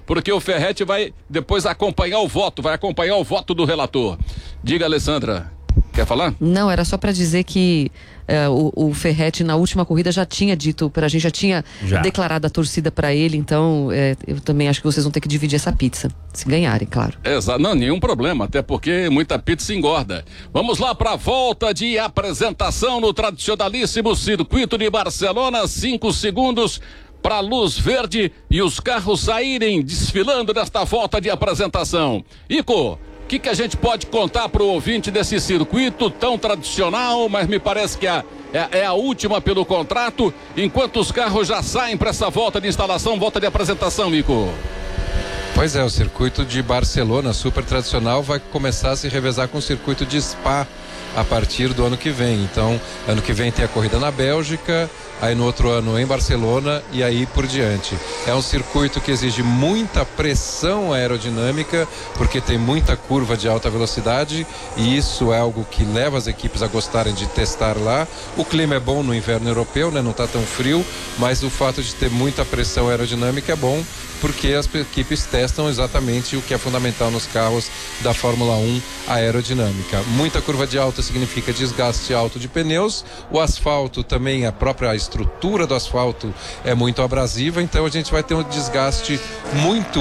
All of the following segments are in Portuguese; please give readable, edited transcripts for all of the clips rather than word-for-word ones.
porque o Ferretti vai depois acompanhar o voto, do relator. Diga, Alessandra, quer falar? Não, era só para dizer que o Ferretti na última corrida já tinha dito pra gente, já tinha declarado a torcida pra ele, então eu também acho que vocês vão ter que dividir essa pizza, se ganharem, claro. Exato, não, nenhum problema, até porque muita pizza engorda. Vamos lá pra volta de apresentação no tradicionalíssimo circuito de Barcelona, 5 segundos para luz verde e os carros saírem desfilando nesta volta de apresentação. Ico, o que a gente pode contar para o ouvinte desse circuito tão tradicional, mas me parece que é a última pelo contrato, enquanto os carros já saem para essa volta de instalação, volta de apresentação, Nico? Pois é, o circuito de Barcelona, super tradicional, vai começar a se revezar com o circuito de Spa a partir do ano que vem. Então, ano que vem tem a corrida na Bélgica, aí no outro ano em Barcelona e aí por diante. É um circuito que exige muita pressão aerodinâmica, porque tem muita curva de alta velocidade e isso é algo que leva as equipes a gostarem de testar lá. O clima é bom no inverno europeu, né? Não está tão frio, mas o fato de ter muita pressão aerodinâmica é bom, porque as equipes testam exatamente o que é fundamental nos carros da Fórmula 1, a aerodinâmica. Muita curva de alta significa desgaste alto de pneus, o asfalto também, a própria estrutura do asfalto é muito abrasiva, então a gente vai ter um desgaste muito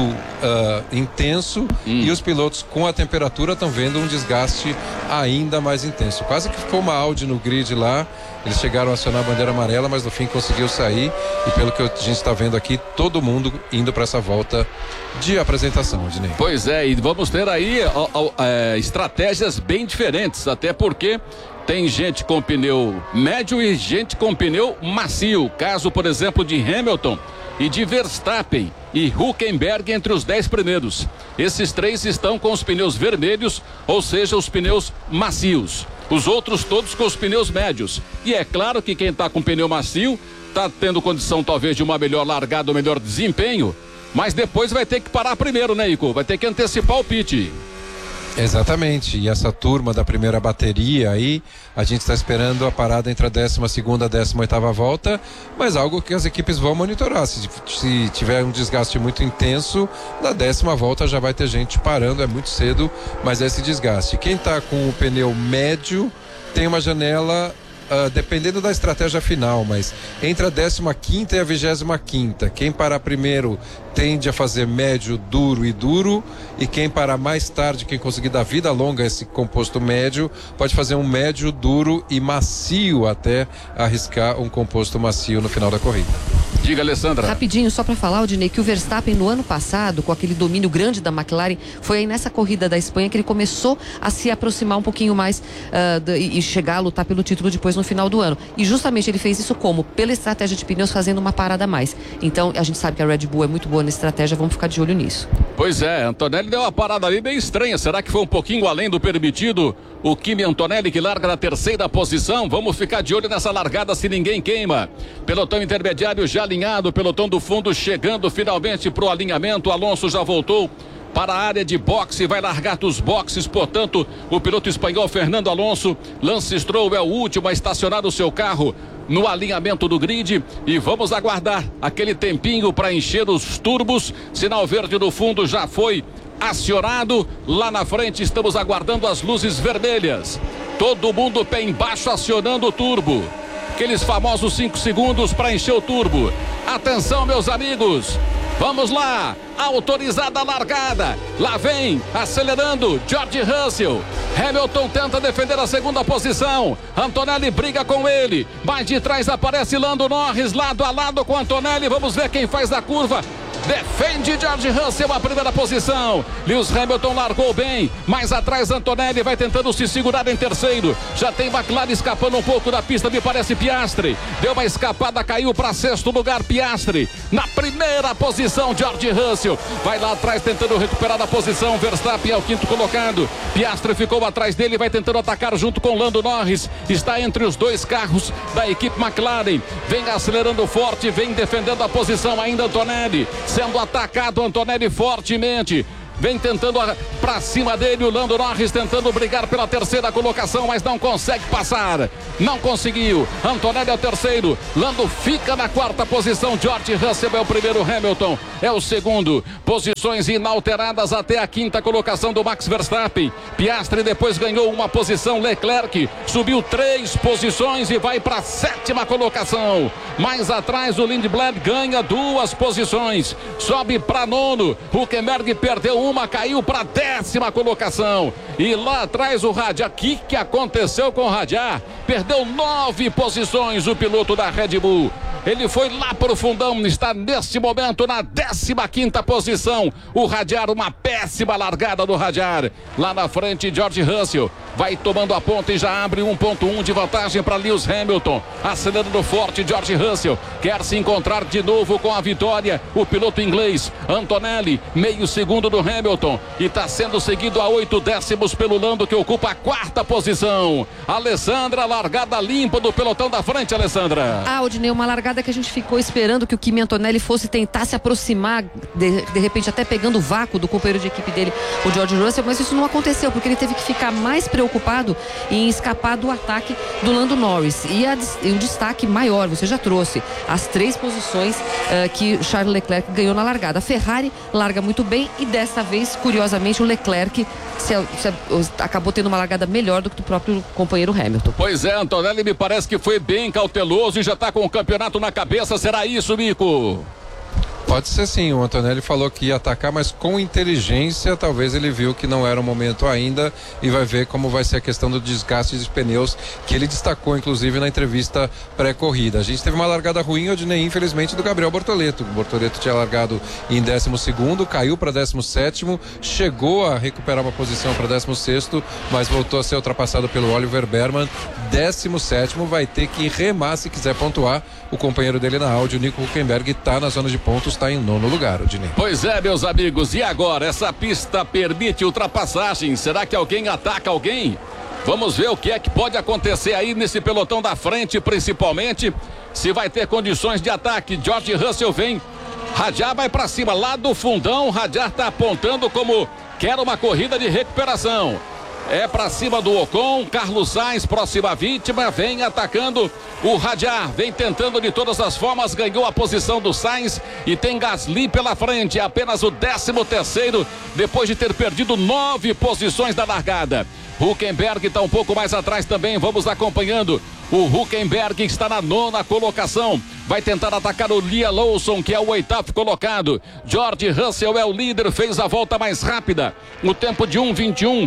intenso e os pilotos com a temperatura estão vendo um desgaste ainda mais intenso. Quase que ficou uma Audi no grid lá, eles chegaram a acionar a bandeira amarela, mas no fim conseguiu sair e pelo que a gente está vendo aqui, todo mundo indo para essa volta de apresentação, Odinei. Pois é, e vamos ter aí estratégias bem diferentes, até porque tem gente com pneu médio e gente com pneu macio. Caso, por exemplo, de Hamilton e de Verstappen e Hülkenberg entre os 10 primeiros. Esses três estão com os pneus vermelhos, ou seja, os pneus macios. Os outros todos com os pneus médios. E é claro que quem está com pneu macio está tendo condição talvez de uma melhor largada, um melhor desempenho, mas depois vai ter que parar primeiro, né, Ico? Vai ter que antecipar o pit. Exatamente, e essa turma da primeira bateria aí, a gente está esperando a parada entre a 12ª e a 18ª volta, mas algo que as equipes vão monitorar. Se tiver um desgaste muito intenso, na 10ª volta já vai ter gente parando, é muito cedo, mas esse desgaste. Quem está com o pneu médio tem uma janela, dependendo da estratégia final, mas entre a 15ª e a 25ª, quem parar primeiro tende a fazer médio, duro e duro, e quem parar mais tarde, quem conseguir dar vida longa a esse composto médio, pode fazer um médio, duro e macio, até arriscar um composto macio no final da corrida. Diga, Alessandra. Rapidinho, só para falar, Odinei, que o Verstappen no ano passado, com aquele domínio grande da McLaren, foi aí nessa corrida da Espanha que ele começou a se aproximar um pouquinho mais e chegar a lutar pelo título depois no final do ano. E justamente ele fez isso como? Pela estratégia de pneus, fazendo uma parada a mais. Então, a gente sabe que a Red Bull é muito boa na estratégia, vamos ficar de olho nisso. Pois é, Antonelli deu uma parada ali bem estranha. Será que foi um pouquinho além do permitido? O Kimi Antonelli que larga na 3ª posição. Vamos ficar de olho nessa largada se ninguém queima. Pelotão intermediário já alinhado, pelotão do fundo chegando finalmente pro alinhamento. Alonso já voltou para a área de boxe, vai largar dos boxes, portanto, o piloto espanhol Fernando Alonso. Lance Stroll é o último a estacionar o seu carro no alinhamento do grid e vamos aguardar aquele tempinho para encher os turbos. Sinal verde no fundo já foi acionado. Lá na frente estamos aguardando as luzes vermelhas. Todo mundo pé embaixo acionando o turbo. Aqueles famosos 5 segundos para encher o turbo. Atenção, meus amigos. Vamos lá, autorizada a largada. Lá vem, acelerando, George Russell. Hamilton tenta defender a 2ª posição. Antonelli briga com ele. Mais de trás aparece Lando Norris, lado a lado com Antonelli. Vamos ver quem faz a curva. Defende George Russell a 1ª posição. Lewis Hamilton largou bem. Mais atrás Antonelli vai tentando se segurar em 3º. Já tem McLaren escapando um pouco da pista, me parece Piastri. Deu uma escapada, caiu para 6º lugar Piastri. Na 1ª posição George Russell. Vai lá atrás tentando recuperar a posição. Verstappen é o 5º colocado. Piastri ficou atrás dele, vai tentando atacar junto com Lando Norris. Está entre os 2 carros da equipe McLaren. Vem acelerando forte, vem defendendo a posição ainda Antonelli. Sendo atacado Antonelli fortemente. vem tentando pra cima dele, o Lando Norris tentando brigar pela terceira colocação, mas não consegue passar, não conseguiu. Antonelli é o terceiro, Lando fica na quarta posição, George Russell é o primeiro, Hamilton é o segundo, posições inalteradas até a quinta colocação do Max Verstappen. Piastri depois ganhou uma posição, Leclerc subiu 3 posições e vai para a sétima colocação. Mais atrás o Lindblad ganha 2 posições, sobe para nono, Hülkenberg perdeu uma, caiu para a 10ª colocação. E lá atrás o Radiar, o que aconteceu com o Radiar? Perdeu 9 posições o piloto da Red Bull. Ele foi lá para o fundão, está neste momento na 15ª posição. O Radiar, uma péssima largada do Radiar. Lá na frente, George Russell vai tomando a ponta e já abre 1.1 de vantagem para Lewis Hamilton. Acelerando forte, George Russell quer se encontrar de novo com a vitória. O piloto inglês, Antonelli, meio segundo do Hamilton. E está sendo seguido a 8 décimos pelo Lando, que ocupa a 4ª posição. Alessandra, largada limpa do pelotão da frente, Alessandra. Odinei, uma largada que a gente ficou esperando que o Kimi Antonelli fosse tentar se aproximar, de repente até pegando o vácuo do companheiro de equipe dele, o George Russell, mas isso não aconteceu, porque ele teve que ficar mais preocupado em escapar do ataque do Lando Norris. E um destaque maior, você já trouxe as 3 posições que Charles Leclerc ganhou na largada. A Ferrari larga muito bem e dessa vez, curiosamente, o Leclerc acabou tendo uma largada melhor do que o próprio companheiro Hamilton. Pois é, Antonelli me parece que foi bem cauteloso e já está com o campeonato na cabeça. Será isso, Mico? Pode ser sim, o Antonelli falou que ia atacar, mas com inteligência. Talvez ele viu que não era o momento ainda e vai ver como vai ser a questão do desgaste dos pneus, que ele destacou inclusive na entrevista pré-corrida. A gente teve uma largada ruim, Odinei, infelizmente, do Gabriel Bortoleto. O Bortoleto tinha largado em 12º, caiu para 17º, chegou a recuperar uma posição para 16º, mas voltou a ser ultrapassado pelo Oliver Berman. 17º, vai ter que remar se quiser pontuar. O companheiro dele na Audi, o Nico Hülkenberg, está na zona de pontos, está em 9º lugar, Odinei. Pois é, meus amigos, e agora? Essa pista permite ultrapassagem, será que alguém ataca alguém? Vamos ver o que é que pode acontecer aí nesse pelotão da frente, principalmente se vai ter condições de ataque. George Russell vem, Radiar vai para cima, lá do fundão, Radiar está apontando como quer uma corrida de recuperação. É para cima do Ocon, Carlos Sainz, próxima vítima, vem atacando o Radiar, vem tentando de todas as formas, ganhou a posição do Sainz e tem Gasly pela frente, apenas o 13º, depois de ter perdido 9 posições da largada. Hülkenberg está um pouco mais atrás também, vamos acompanhando. O Hülkenberg está na 9ª colocação, vai tentar atacar o Liam Lawson, que é o 8º colocado. George Russell é o líder, fez a volta mais rápida, no tempo de 1:21,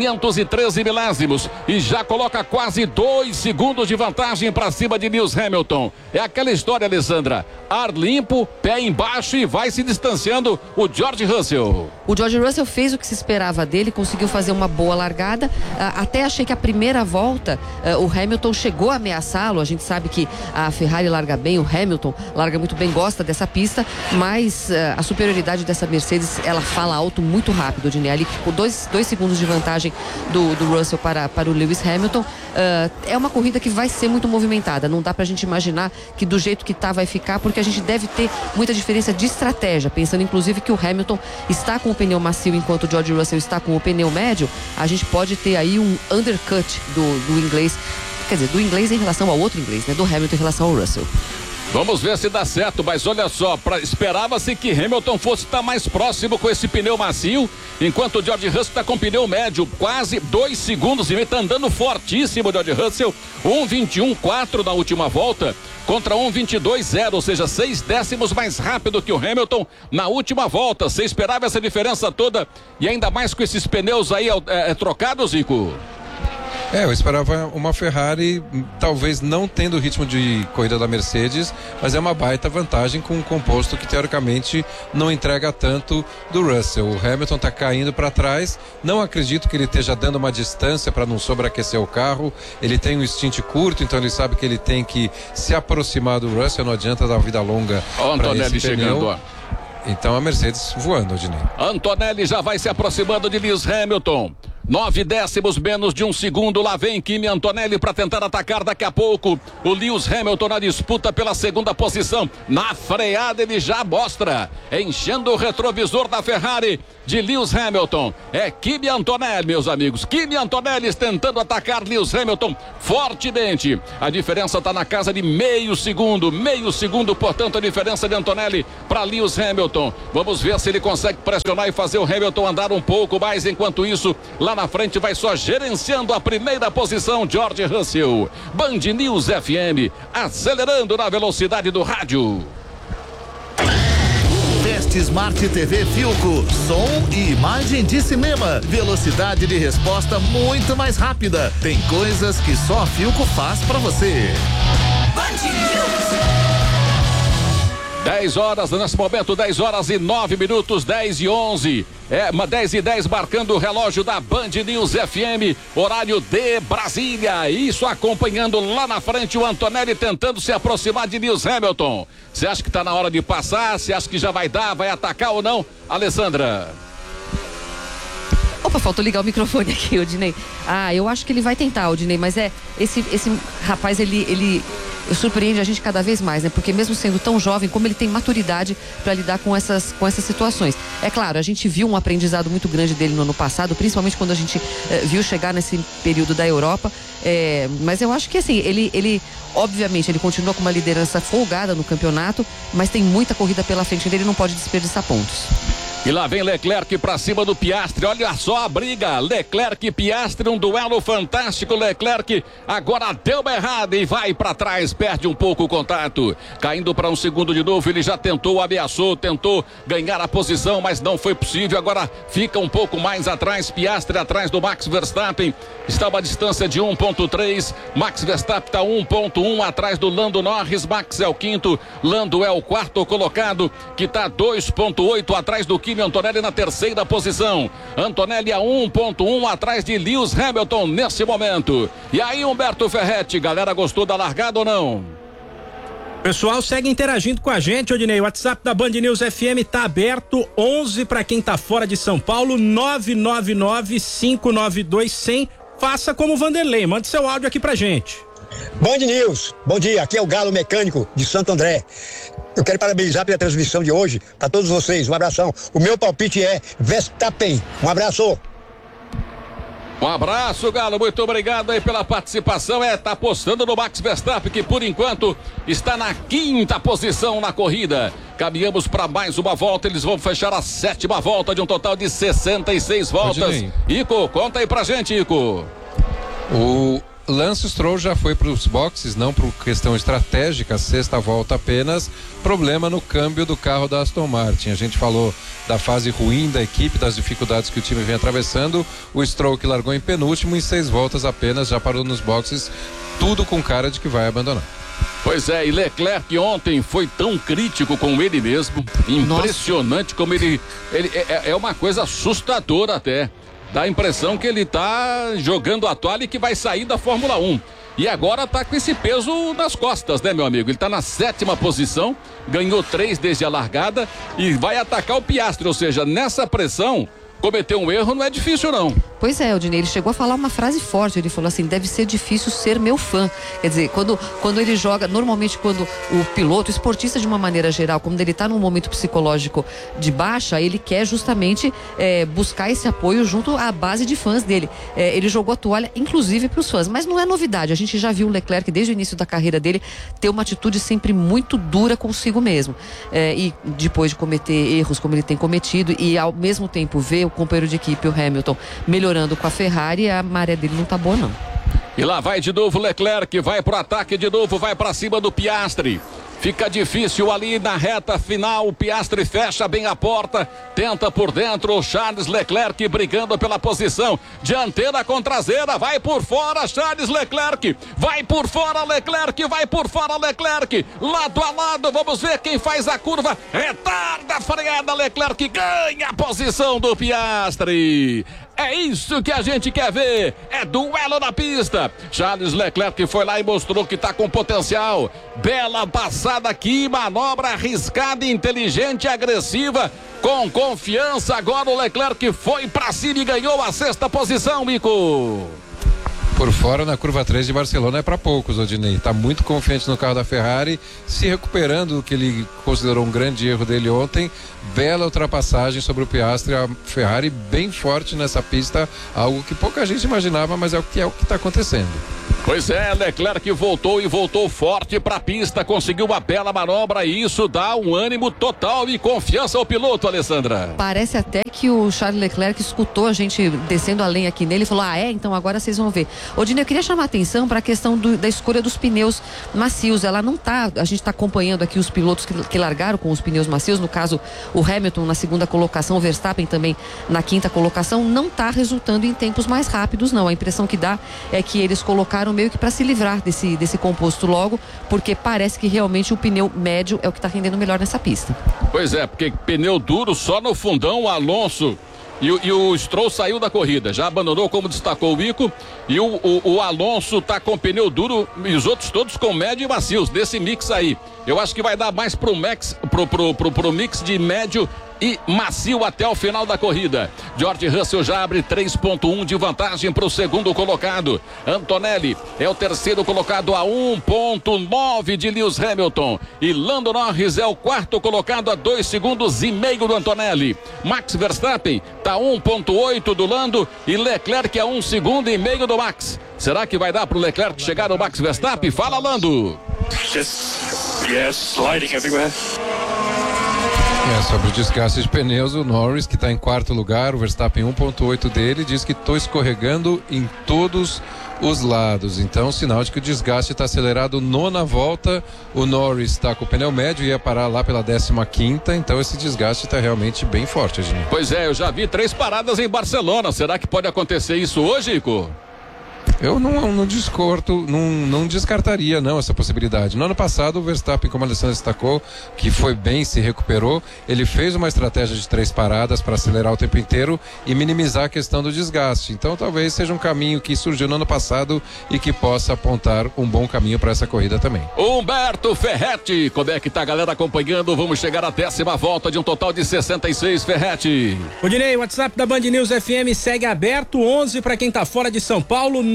513 milésimos, e já coloca quase 2 segundos de vantagem para cima de Lewis Hamilton. É aquela história, Alessandra, ar limpo, pé embaixo e vai se distanciando o George Russell. O George Russell fez o que se esperava dele, conseguiu fazer uma boa largada. Até achei que a primeira volta o Hamilton chegou a ameaçá-lo. A gente sabe que a Ferrari larga bem, o Hamilton larga muito bem, gosta dessa pista, mas a superioridade dessa Mercedes, ela fala alto muito rápido, Odinei. Ali com 2 segundos de vantagem do Russell para o Lewis Hamilton. É uma corrida que vai ser muito movimentada, não dá pra gente imaginar que do jeito que tá vai ficar, porque a gente deve ter muita diferença de estratégia, pensando inclusive que o Hamilton está com o pneu macio enquanto o George Russell está com o pneu médio. A gente pode ter aí um undercut do inglês, quer dizer, do inglês em relação ao outro inglês, né? Do Hamilton em relação ao Russell. Vamos ver se dá certo, mas olha só, esperava-se que Hamilton fosse estar mais próximo com esse pneu macio, enquanto o George Russell está com pneu médio, quase 2 segundos e meio, está andando fortíssimo o George Russell, 1:21.4 na última volta, contra 1:22.0, ou seja, 6 décimos mais rápido que o Hamilton na última volta. Você esperava essa diferença toda e ainda mais com esses pneus aí trocados, Zico? Eu esperava uma Ferrari, talvez não tendo o ritmo de corrida da Mercedes, mas é uma baita vantagem com um composto que teoricamente não entrega tanto do Russell. O Hamilton está caindo para trás, não acredito que ele esteja dando uma distância para não sobreaquecer o carro. Ele tem um stint curto, então ele sabe que ele tem que se aproximar do Russell, não adianta dar vida longa para esse pneu. Chegando, ó. Então a Mercedes voando, Odinei. Antonelli já vai se aproximando de Lewis Hamilton. 9 décimos menos de um segundo. Lá vem Kimi Antonelli para tentar atacar daqui a pouco. O Lewis Hamilton na disputa pela segunda posição. Na freada ele já mostra, enchendo o retrovisor da Ferrari de Lewis Hamilton. É Kimi Antonelli, meus amigos. Kimi Antonelli tentando atacar Lewis Hamilton fortemente. A diferença está na casa de meio segundo, portanto, a diferença de Antonelli para Lewis Hamilton. Vamos ver se ele consegue pressionar e fazer o Hamilton andar um pouco mais. Enquanto isso, lá na frente vai só gerenciando a primeira posição George Russell. Band News FM, acelerando na velocidade do rádio. Teste Smart TV Philco, som e imagem de cinema, velocidade de resposta muito mais rápida. Tem coisas que só a Philco faz pra você. 10 horas, nesse momento, 10 horas e 9 minutos, 10 e 11. 10 e 10, marcando o relógio da Band News FM, horário de Brasília. Isso acompanhando lá na frente o Antonelli tentando se aproximar de Lewis Hamilton. Você acha que está na hora de passar? Você acha que já vai dar, vai atacar ou não? Alessandra. Opa, faltou ligar o microfone aqui, Odinei. Eu acho que ele vai tentar, Odinei, mas esse rapaz, ele surpreende a gente cada vez mais, né? Porque mesmo sendo tão jovem, como ele tem maturidade para lidar com essas situações. É claro, a gente viu um aprendizado muito grande dele no ano passado, principalmente quando a gente viu chegar nesse período da Europa. Mas eu acho que assim, ele obviamente, ele continua com uma liderança folgada no campeonato, mas tem muita corrida pela frente dele, não pode desperdiçar pontos. E lá vem Leclerc pra cima do Piastri, olha só a briga, Leclerc e Piastri, um duelo fantástico. Leclerc agora deu uma errada e vai pra trás, perde um pouco o contato, caindo para um segundo de novo. Ele já tentou, ameaçou, tentou ganhar a posição, mas não foi possível. Agora fica um pouco mais atrás, Piastri atrás do Max Verstappen, está a uma distância de 1.3, Max Verstappen está 1.1 atrás do Lando Norris. Max é o quinto, Lando é o quarto colocado, que está 2.8 atrás do Kimi Antonelli na terceira posição. Antonelli a 1.1 atrás de Lewis Hamilton nesse momento. E aí, Humberto Ferretti, galera, gostou da largada ou não? Pessoal, segue interagindo com a gente, Odinei. O WhatsApp da Band News FM tá aberto, 11 para quem tá fora de São Paulo, 999-592-100. Faça como o Vanderlei, mande seu áudio aqui pra gente. Band News, bom dia, aqui é o Galo Mecânico de Santo André. Eu quero parabenizar pela transmissão de hoje, para todos vocês, um abração. O meu palpite é Verstappen, um abraço. Um abraço, Galo, muito obrigado aí pela participação. Tá apostando no Max Verstappen, que por enquanto está na quinta posição na corrida. Caminhamos para mais uma volta, eles vão fechar a sétima volta de um total de 66 voltas. Ico, conta aí pra gente, Ico. O Lance Stroll já foi para os boxes, não por questão estratégica, sexta volta apenas, problema no câmbio do carro da Aston Martin. A gente falou da fase ruim da equipe, das dificuldades que o time vem atravessando. O Stroll, que largou em penúltimo, em 6 voltas apenas, já parou nos boxes, tudo com cara de que vai abandonar. Pois é, e Leclerc ontem foi tão crítico com ele mesmo, impressionante. Nossa. Como ele é uma coisa assustadora até. Dá a impressão que ele tá jogando a toalha e que vai sair da Fórmula 1. E agora tá com esse peso nas costas, né, meu amigo? Ele tá na sétima posição, ganhou 3 desde a largada e vai atacar o Piastri, ou seja, nessa pressão, cometer um erro não é difícil, não. Pois é, Odinei, ele chegou a falar uma frase forte, ele falou assim, deve ser difícil ser meu fã. Quer dizer, quando ele joga, normalmente quando o piloto, o esportista de uma maneira geral, quando ele está num momento psicológico de baixa, ele quer justamente buscar esse apoio junto à base de fãs dele. Ele jogou a toalha, inclusive, para os fãs, mas não é novidade, a gente já viu o Leclerc desde o início da carreira dele ter uma atitude sempre muito dura consigo mesmo. E depois de cometer erros como ele tem cometido e ao mesmo tempo ver o companheiro de equipe, o Hamilton, melhorando com a Ferrari, a maré dele não tá boa, não. E lá vai de novo Leclerc, vai pro ataque de novo, vai pra cima do Piastri. Fica difícil ali na reta final, o Piastri fecha bem a porta, tenta por dentro o Charles Leclerc brigando pela posição dianteira com traseira, vai por fora Charles Leclerc, vai por fora Leclerc, vai por fora Leclerc, lado a lado, vamos ver quem faz a curva, retarda a freada, Leclerc ganha a posição do Piastri. É isso que a gente quer ver. É duelo na pista. Charles Leclerc foi lá e mostrou que tá com potencial. Bela passada aqui, manobra arriscada, inteligente, agressiva, com confiança. Agora o Leclerc foi pra cima e ganhou a 6ª posição, Mico. Por fora, na curva 3 de Barcelona é para poucos, Odinei. Está muito confiante no carro da Ferrari, se recuperando do que ele considerou um grande erro dele ontem. Bela ultrapassagem sobre o Piastri, a Ferrari bem forte nessa pista, algo que pouca gente imaginava, mas é o que está acontecendo. Pois é, Leclerc voltou e voltou forte para a pista, conseguiu uma bela manobra e isso dá um ânimo total e confiança ao piloto, Alessandra. Parece até que o Charles Leclerc escutou a gente descendo a lenha aqui nele e falou, então agora vocês vão ver. Odinei, eu queria chamar a atenção para a questão da escolha dos pneus macios. Ela não tá, a gente está acompanhando aqui os pilotos que largaram com os pneus macios, no caso o Hamilton na 2ª colocação, o Verstappen também na 5ª colocação, não está resultando em tempos mais rápidos, não. A impressão que dá é que eles colocaram meio que para se livrar desse composto logo, porque parece que realmente o pneu médio é o que está rendendo melhor nessa pista. Pois é, porque pneu duro só no fundão, o Alonso e o Stroll saiu da corrida, já abandonou, como destacou o Ico, e o Alonso tá com pneu duro e os outros todos com médio e macios, desse mix aí. Eu acho que vai dar mais pro mix de médio e macio até o final da corrida. George Russell já abre 3,1 de vantagem para o 2º colocado. Antonelli é o 3º colocado a 1,9 de Lewis Hamilton. E Lando Norris é o 4º colocado a 2,5 segundos do Antonelli. Max Verstappen está 1,8 do Lando e Leclerc a 1,5 segundos do Max. Será que vai dar para o Leclerc chegar no Max Verstappen? Fala, Lando. Sliding everywhere. Sobre o desgaste de pneus, o Norris, que está em 4º lugar, o Verstappen 1,8 dele, diz que estou escorregando em todos os lados. Então, sinal de que o desgaste está acelerado. 9ª volta, o Norris está com o pneu médio, ia parar lá pela 15ª, então esse desgaste está realmente bem forte, Edinho. Pois é, eu já vi 3 paradas em Barcelona. Será que pode acontecer isso hoje, Ico? Eu não descartaria não essa possibilidade. No ano passado o Verstappen, como a Alessandra destacou, que foi bem, se recuperou, ele fez uma estratégia de 3 paradas para acelerar o tempo inteiro e minimizar a questão do desgaste. Então talvez seja um caminho que surgiu no ano passado e que possa apontar um bom caminho para essa corrida também. Humberto Ferretti, como é que tá a galera acompanhando? Vamos chegar à 10ª volta de um total de 66, Ferretti. Odinei, o WhatsApp da Band News FM segue aberto, 11 para quem tá fora de São Paulo,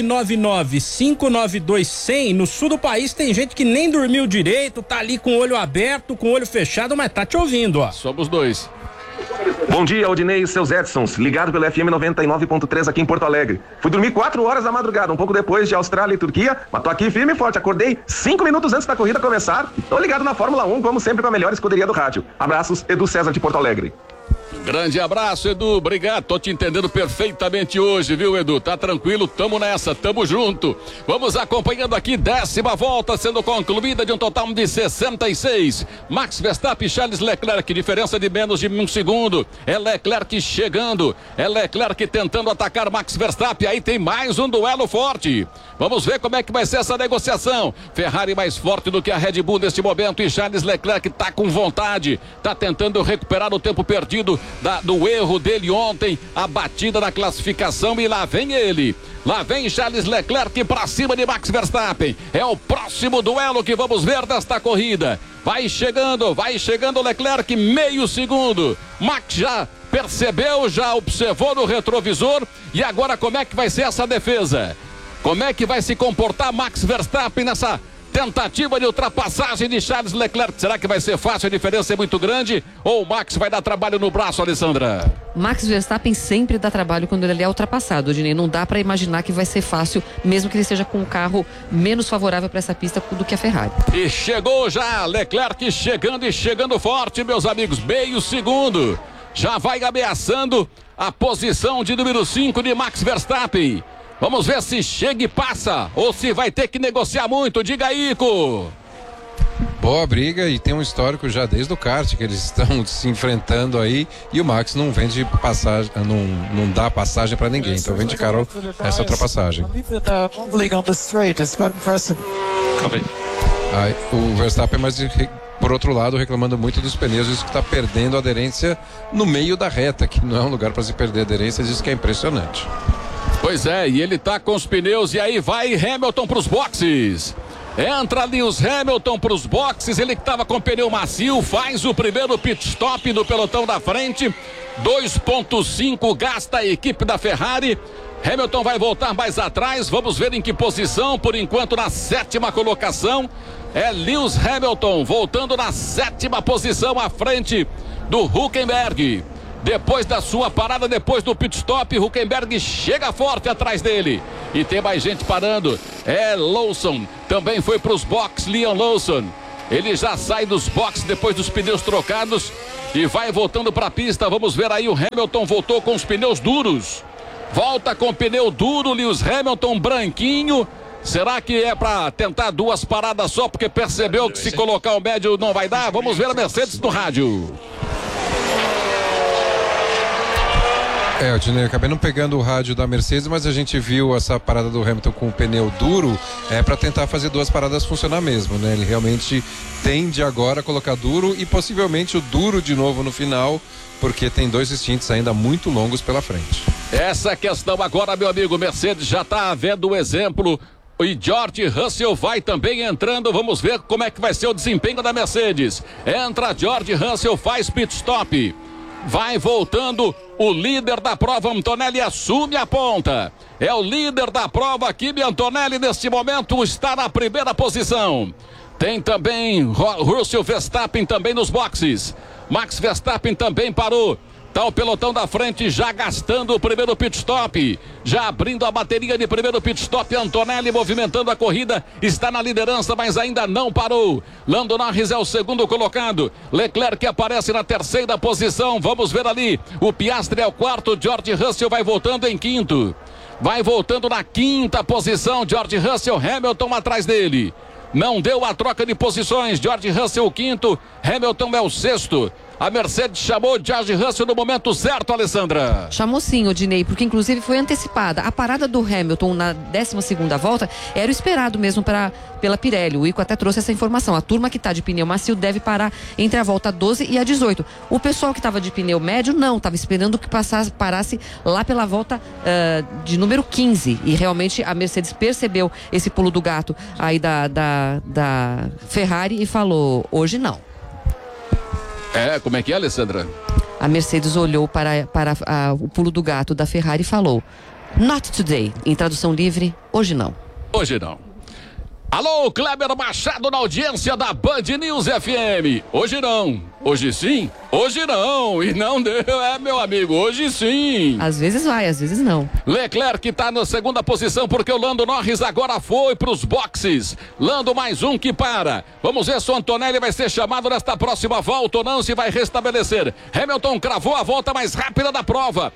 999-592-100. No sul do país tem gente que nem dormiu direito, tá ali com o olho aberto, com o olho fechado, mas tá te ouvindo, ó. Somos 2. Bom dia, Odinei e seus Edsons, ligado pelo FM 99.3 aqui em Porto Alegre. Fui dormir 4 horas da madrugada, um pouco depois de Austrália e Turquia, mas tô aqui firme e forte. Acordei 5 minutos antes da corrida começar. Tô ligado na Fórmula 1, como sempre, com a melhor escuderia do rádio. Abraços, Edu César de Porto Alegre. Grande abraço, Edu, obrigado, tô te entendendo perfeitamente hoje, viu, Edu? Tá tranquilo, tamo nessa, tamo junto. Vamos acompanhando aqui, 10ª volta sendo concluída de um total de 66. Max Verstappen e Charles Leclerc, diferença de menos de 1 segundo. É Leclerc chegando, é Leclerc tentando atacar Max Verstappen, aí tem mais um duelo forte. Vamos ver como é que vai ser essa negociação. Ferrari mais forte do que a Red Bull neste momento e Charles Leclerc tá com vontade, tá tentando recuperar o tempo perdido do erro dele ontem, a batida na classificação, e lá vem ele. Lá vem Charles Leclerc pra cima de Max Verstappen. É o próximo duelo que vamos ver desta corrida. Vai chegando o Leclerc, meio segundo. Max já percebeu, já observou no retrovisor. E agora como é que vai ser essa defesa? Como é que vai se comportar Max Verstappen nessa tentativa de ultrapassagem de Charles Leclerc? Será que vai ser fácil? A diferença é muito grande? Ou o Max vai dar trabalho no braço, Alessandra? Max Verstappen sempre dá trabalho quando ele é ultrapassado, Odinei. Não dá para imaginar que vai ser fácil, mesmo que ele esteja com um carro menos favorável para essa pista do que a Ferrari. E chegou já Leclerc chegando e chegando forte, meus amigos. Meio segundo. Já vai ameaçando a posição de número 5 de Max Verstappen. Vamos ver se chega e passa, ou se vai ter que negociar muito. Diga aí, Ico. Boa briga, e tem um histórico já desde o kart que eles estão se enfrentando aí, e o Max não vende passagem, não dá passagem para ninguém, então vende caro essa ultrapassagem. Aí, o Verstappen é mais por outro lado, reclamando muito dos pneus, diz que está perdendo aderência no meio da reta, que não é um lugar para se perder aderência, diz que é impressionante. Pois é, e ele tá com os pneus, e aí vai Hamilton para os boxes. Entra Lewis Hamilton para os boxes, ele que estava com pneu macio, faz o primeiro pit stop do pelotão da frente. 2.5 gasta a equipe da Ferrari. Hamilton vai voltar mais atrás, vamos ver em que posição, por enquanto na 7ª colocação. É Lewis Hamilton voltando na 7ª posição à frente do Hülkenberg. Depois da sua parada, depois do pit stop, Hülkenberg chega forte atrás dele. E tem mais gente parando. É Lawson, também foi para os boxes, Liam Lawson. Ele já sai dos boxes depois dos pneus trocados e vai voltando para a pista. Vamos ver aí, o Hamilton voltou com os pneus duros. Volta com pneu duro, Lewis Hamilton branquinho. Será que é para tentar 2 paradas só porque percebeu que se colocar o médio não vai dar? Vamos ver a Mercedes no rádio. Odinei, eu acabei não pegando o rádio da Mercedes, mas a gente viu essa parada do Hamilton com o pneu duro, para tentar fazer 2 paradas funcionar mesmo, né? Ele realmente tende agora a colocar duro e possivelmente o duro de novo no final, porque tem 2 stints ainda muito longos pela frente. Essa questão agora, meu amigo, Mercedes já está vendo o exemplo. E George Russell vai também entrando. Vamos ver como é que vai ser o desempenho da Mercedes. Entra George Russell, faz pit stop. Vai voltando o líder da prova, Antonelli assume a ponta. É o líder da prova, Kimi Antonelli neste momento está na 1ª posição. Tem também Russell, Verstappen também nos boxes. Max Verstappen também parou. Tá o pelotão da frente já gastando o primeiro pit stop, já abrindo a bateria de primeiro pit stop. Antonelli movimentando a corrida, está na liderança, mas ainda não parou. Lando Norris é o 2º colocado, Leclerc aparece na 3ª posição. Vamos ver ali, o Piastri é o 4º, George Russell vai voltando em 5º, vai voltando na 5ª posição. George Russell, Hamilton atrás dele. Não deu a troca de posições, George Russell o 5º, Hamilton é o 6º. A Mercedes chamou George Russell no momento certo, Alessandra. Chamou sim, Odinei, porque inclusive foi antecipada. A parada do Hamilton na 12ª volta era o esperado mesmo pela Pirelli. O Ico até trouxe essa informação. A turma que está de pneu macio deve parar entre a volta 12 e a 18. O pessoal que estava de pneu médio não, estava esperando que parasse lá pela volta de número 15. E realmente a Mercedes percebeu esse pulo do gato aí da Ferrari e falou, hoje não. Como é que é, Alessandra? A Mercedes olhou para o pulo do gato da Ferrari e falou, not today. Em tradução livre, hoje não. Hoje não. Alô, Kleber Machado na audiência da Band News FM. Hoje não. Hoje sim? Hoje não. E não deu, meu amigo, hoje sim. Às vezes vai, às vezes não. Leclerc está na 2ª posição porque o Lando Norris agora foi para os boxes. Lando mais um que para. Vamos ver se o Antonelli vai ser chamado nesta próxima volta ou não, se vai restabelecer. Hamilton cravou a volta mais rápida da prova.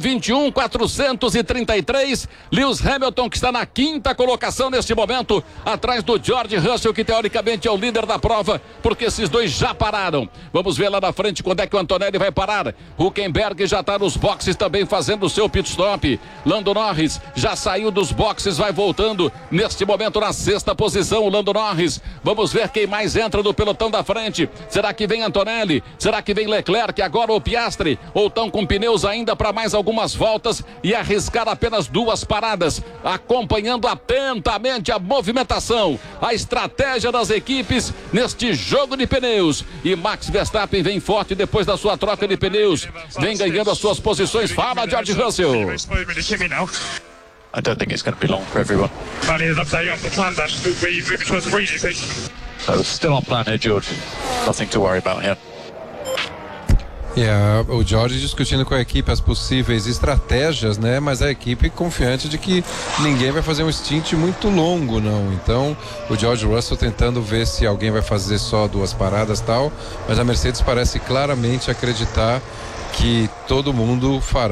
1:21.433. Lewis Hamilton que está na 5ª colocação neste momento, atrás do George Russell, que teoricamente é o líder da prova, porque esses dois já pararam. Vamos ver lá na frente quando é que o Antonelli vai parar. Hülkenberg já está nos boxes também fazendo o seu pit stop. Lando Norris já saiu dos boxes, vai voltando neste momento na 6ª posição o Lando Norris. Vamos ver quem mais entra do pelotão da frente. Será que vem Antonelli? Será que vem Leclerc? Agora o Piastri? Ou estão com pneus ainda para mais algumas voltas e arriscar apenas 2 paradas, acompanhando atentamente a movimentação, a estratégia das equipes neste jogo de pneus. E Max Verstappen vem forte depois da sua troca de pneus, vem ganhando as suas posições. Fala, George Russell. I don't think it's going to be long for everyone. So still on plan here, George. Nothing to worry about here. O George discutindo com a equipe as possíveis estratégias, né? Mas a equipe confiante de que ninguém vai fazer um stint muito longo, não. Então, o George Russell tentando ver se alguém vai fazer só 2 paradas e tal, mas a Mercedes parece claramente acreditar que todo mundo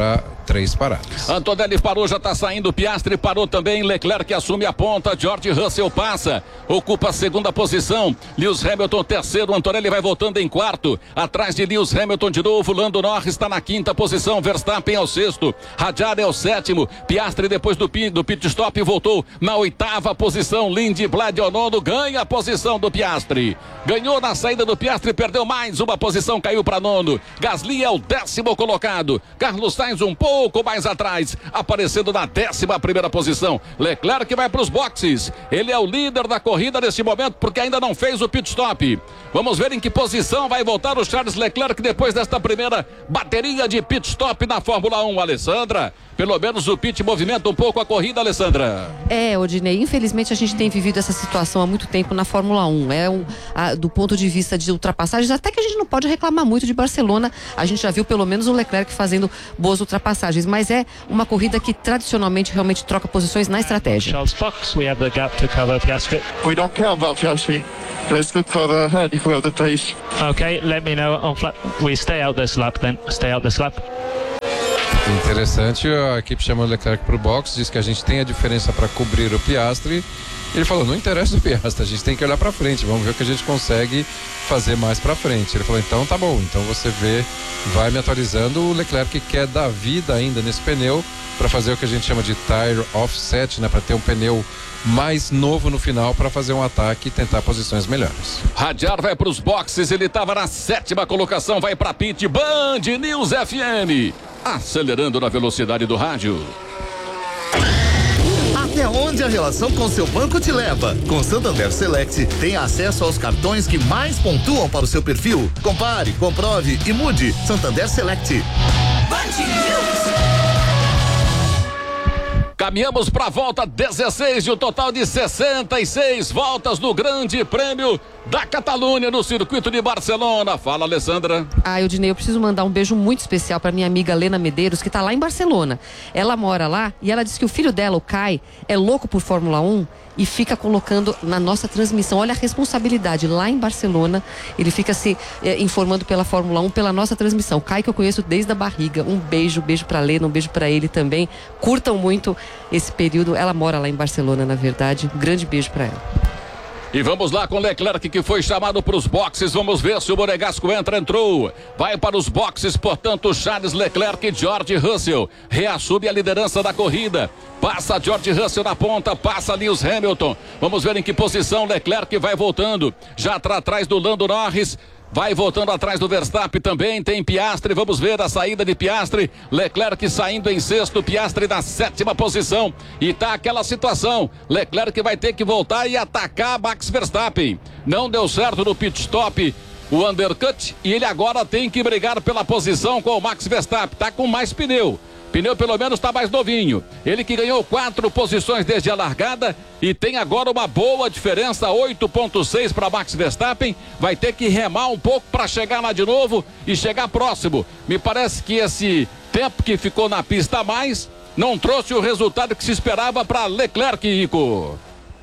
3 paradas. Antonelli parou, já está saindo. Piastri parou também. Leclerc assume a ponta. George Russell passa, ocupa a segunda posição. Lewis Hamilton terceiro. Antonelli vai voltando em quarto. Atrás de Lewis Hamilton de novo. Lando Norris está na quinta posição. Verstappen é o sexto. Ricciardo é o sétimo. Piastri depois do pit stop voltou na oitava posição. Lindblad é o nono. Ganha a posição do Piastri. Ganhou na saída do Piastri. Perdeu mais uma posição. Caiu para nono. Gasly é o 10º colocado. Carlos Sainz um pouco mais atrás, aparecendo na 11ª posição. Leclerc vai para os boxes. Ele é o líder da corrida neste momento, porque ainda não fez o pit stop. Vamos ver em que posição vai voltar o Charles Leclerc depois desta primeira bateria de pit stop na Fórmula 1, Alessandra. Pelo menos o pit movimenta um pouco a corrida, Alessandra. Odinei, infelizmente a gente tem vivido essa situação há muito tempo na Fórmula 1. Do ponto de vista de ultrapassagens, até que a gente não pode reclamar muito de Barcelona. A gente já viu pelo menos o Leclerc fazendo boas ultrapassagens, mas é uma corrida que tradicionalmente realmente troca posições na estratégia. Charles Fox, we have the gap to cover Piastri. We don't care about Piastri. Let's look for the head if we have the pace. Okay, let me know on flat. We stay out this lap then. Stay out this lap. Interessante, a equipe chamou o Leclerc para o box, diz que a gente tem a diferença para cobrir o Piastri. Ele falou, não interessa o Piastri, a gente tem que olhar para frente, vamos ver o que a gente consegue fazer mais para frente. Ele falou, então tá bom, então você vê, vai me atualizando. O Leclerc quer dar vida ainda nesse pneu para fazer o que a gente chama de tire offset, né, para ter um pneu mais novo no final para fazer um ataque e tentar posições melhores. Ricciardo vai para os boxes, ele estava na 7ª colocação, vai para pit. Band News FM, acelerando na velocidade do rádio. Até onde a relação com seu banco te leva? Com Santander Select, tem acesso aos cartões que mais pontuam para o seu perfil. Compare, comprove e mude. Santander Select. Caminhamos para a volta 16 de um total de 66 voltas no Grande Prêmio da Catalunha no circuito de Barcelona. Fala, Alessandra. Odinei, eu preciso mandar um beijo muito especial para minha amiga Lena Medeiros, que está lá em Barcelona. Ela mora lá e ela disse que o filho dela, o Kai, é louco por Fórmula 1 e fica colocando na nossa transmissão. Olha a responsabilidade, lá em Barcelona ele fica se informando pela Fórmula 1, pela nossa transmissão. Kai, que eu conheço desde a barriga. Um beijo para Lena, um beijo para ele também. Curtam muito esse período. Ela mora lá em Barcelona, na verdade. Um grande beijo para ela. E vamos lá com Leclerc, que foi chamado para os boxes. Vamos ver se o Monegasco entrou. Vai para os boxes, portanto, Charles Leclerc e George Russell. Reassume a liderança da corrida. Passa George Russell na ponta, passa Lewis Hamilton. Vamos ver em que posição Leclerc vai voltando. Já atrás do Lando Norris. Vai voltando atrás do Verstappen também, tem Piastri, vamos ver a saída de Piastri, Leclerc saindo em sexto, Piastri na 7ª posição, e tá aquela situação, Leclerc vai ter que voltar e atacar Max Verstappen, não deu certo no pit stop, o undercut, e ele agora tem que brigar pela posição com o Max Verstappen, tá com mais pneu pelo menos está mais novinho. Ele que ganhou 4 posições desde a largada e tem agora uma boa diferença, 8,6 para Max Verstappen. Vai ter que remar um pouco para chegar lá de novo e chegar próximo. Me parece que esse tempo que ficou na pista a mais não trouxe o resultado que se esperava para Leclerc, Rico.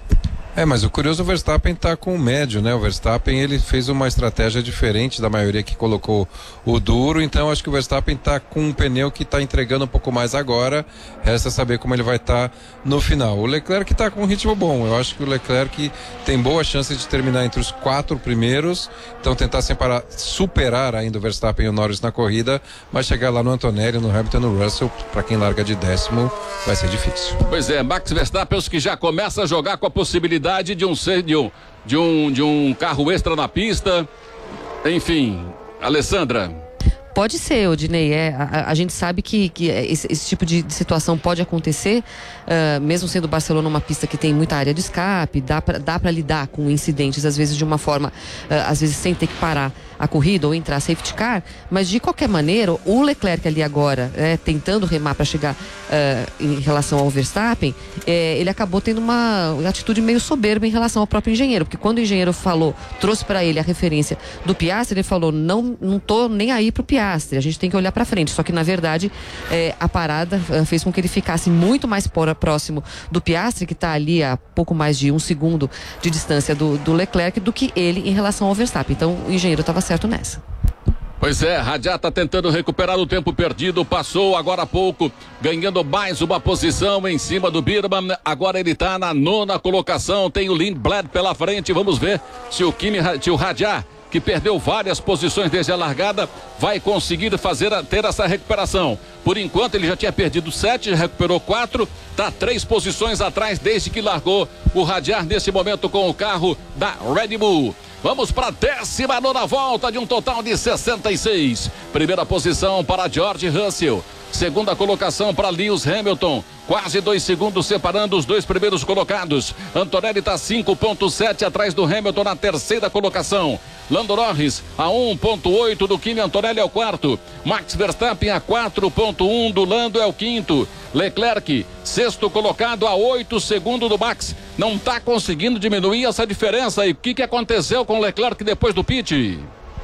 Mas o curioso, o Verstappen tá com o médio, né? O Verstappen, ele fez uma estratégia diferente da maioria que colocou o duro, então acho que o Verstappen tá com um pneu que tá entregando um pouco mais agora, resta saber como ele vai estar no final. O Leclerc tá com um ritmo bom, eu acho que o Leclerc tem boa chance de terminar entre os 4 primeiros, então tentar superar ainda o Verstappen e o Norris na corrida, mas chegar lá no Antonelli, no Hamilton, no Russell, para quem larga de 10º, vai ser difícil. Pois é, Max Verstappen, os que já começa a jogar com a possibilidade de um carro extra na pista. Enfim, Alessandra. Pode ser, Odinei, a gente sabe que esse tipo de situação pode acontecer, mesmo sendo Barcelona uma pista que tem muita área de escape, dá para lidar com incidentes, às vezes de uma forma, às vezes sem ter que parar a corrida ou entrar safety car, mas de qualquer maneira, o Leclerc ali agora, tentando remar para chegar em relação ao Verstappen, ele acabou tendo uma atitude meio soberba em relação ao próprio engenheiro, porque quando o engenheiro trouxe para ele a referência do Piastri, ele falou, não tô nem aí pro Piastri, a gente tem que olhar para frente, só que na verdade a parada fez com que ele ficasse muito mais próximo do Piastri, que está ali a pouco mais de 1 segundo de distância do Leclerc, do que ele em relação ao Verstappen, então o engenheiro estava certo nessa. Pois é, Radiar está tentando recuperar o tempo perdido, passou agora há pouco, ganhando mais uma posição em cima do Birman, agora ele está na 9ª colocação, tem o Lindblad pela frente, vamos ver se o Radiar, que perdeu várias posições desde a largada, vai conseguir ter essa recuperação. Por enquanto ele já tinha perdido 7, já recuperou 4, está 3 posições atrás desde que largou o Radiar nesse momento com o carro da Red Bull. Vamos para a 19ª volta de um total de 66. Primeira posição para George Russell. Segunda colocação para Lewis Hamilton. Quase 2 segundos separando os 2 primeiros colocados. Antonelli está 5,7 atrás do Hamilton na 3ª colocação. Lando Norris a 1,8 do Kimi Antonelli é o 4º. Max Verstappen a 4,1 do Lando é o 5º. Leclerc, 6º colocado a 8 segundos do Max. Não está conseguindo diminuir essa diferença. E o que aconteceu com o Leclerc depois do pit?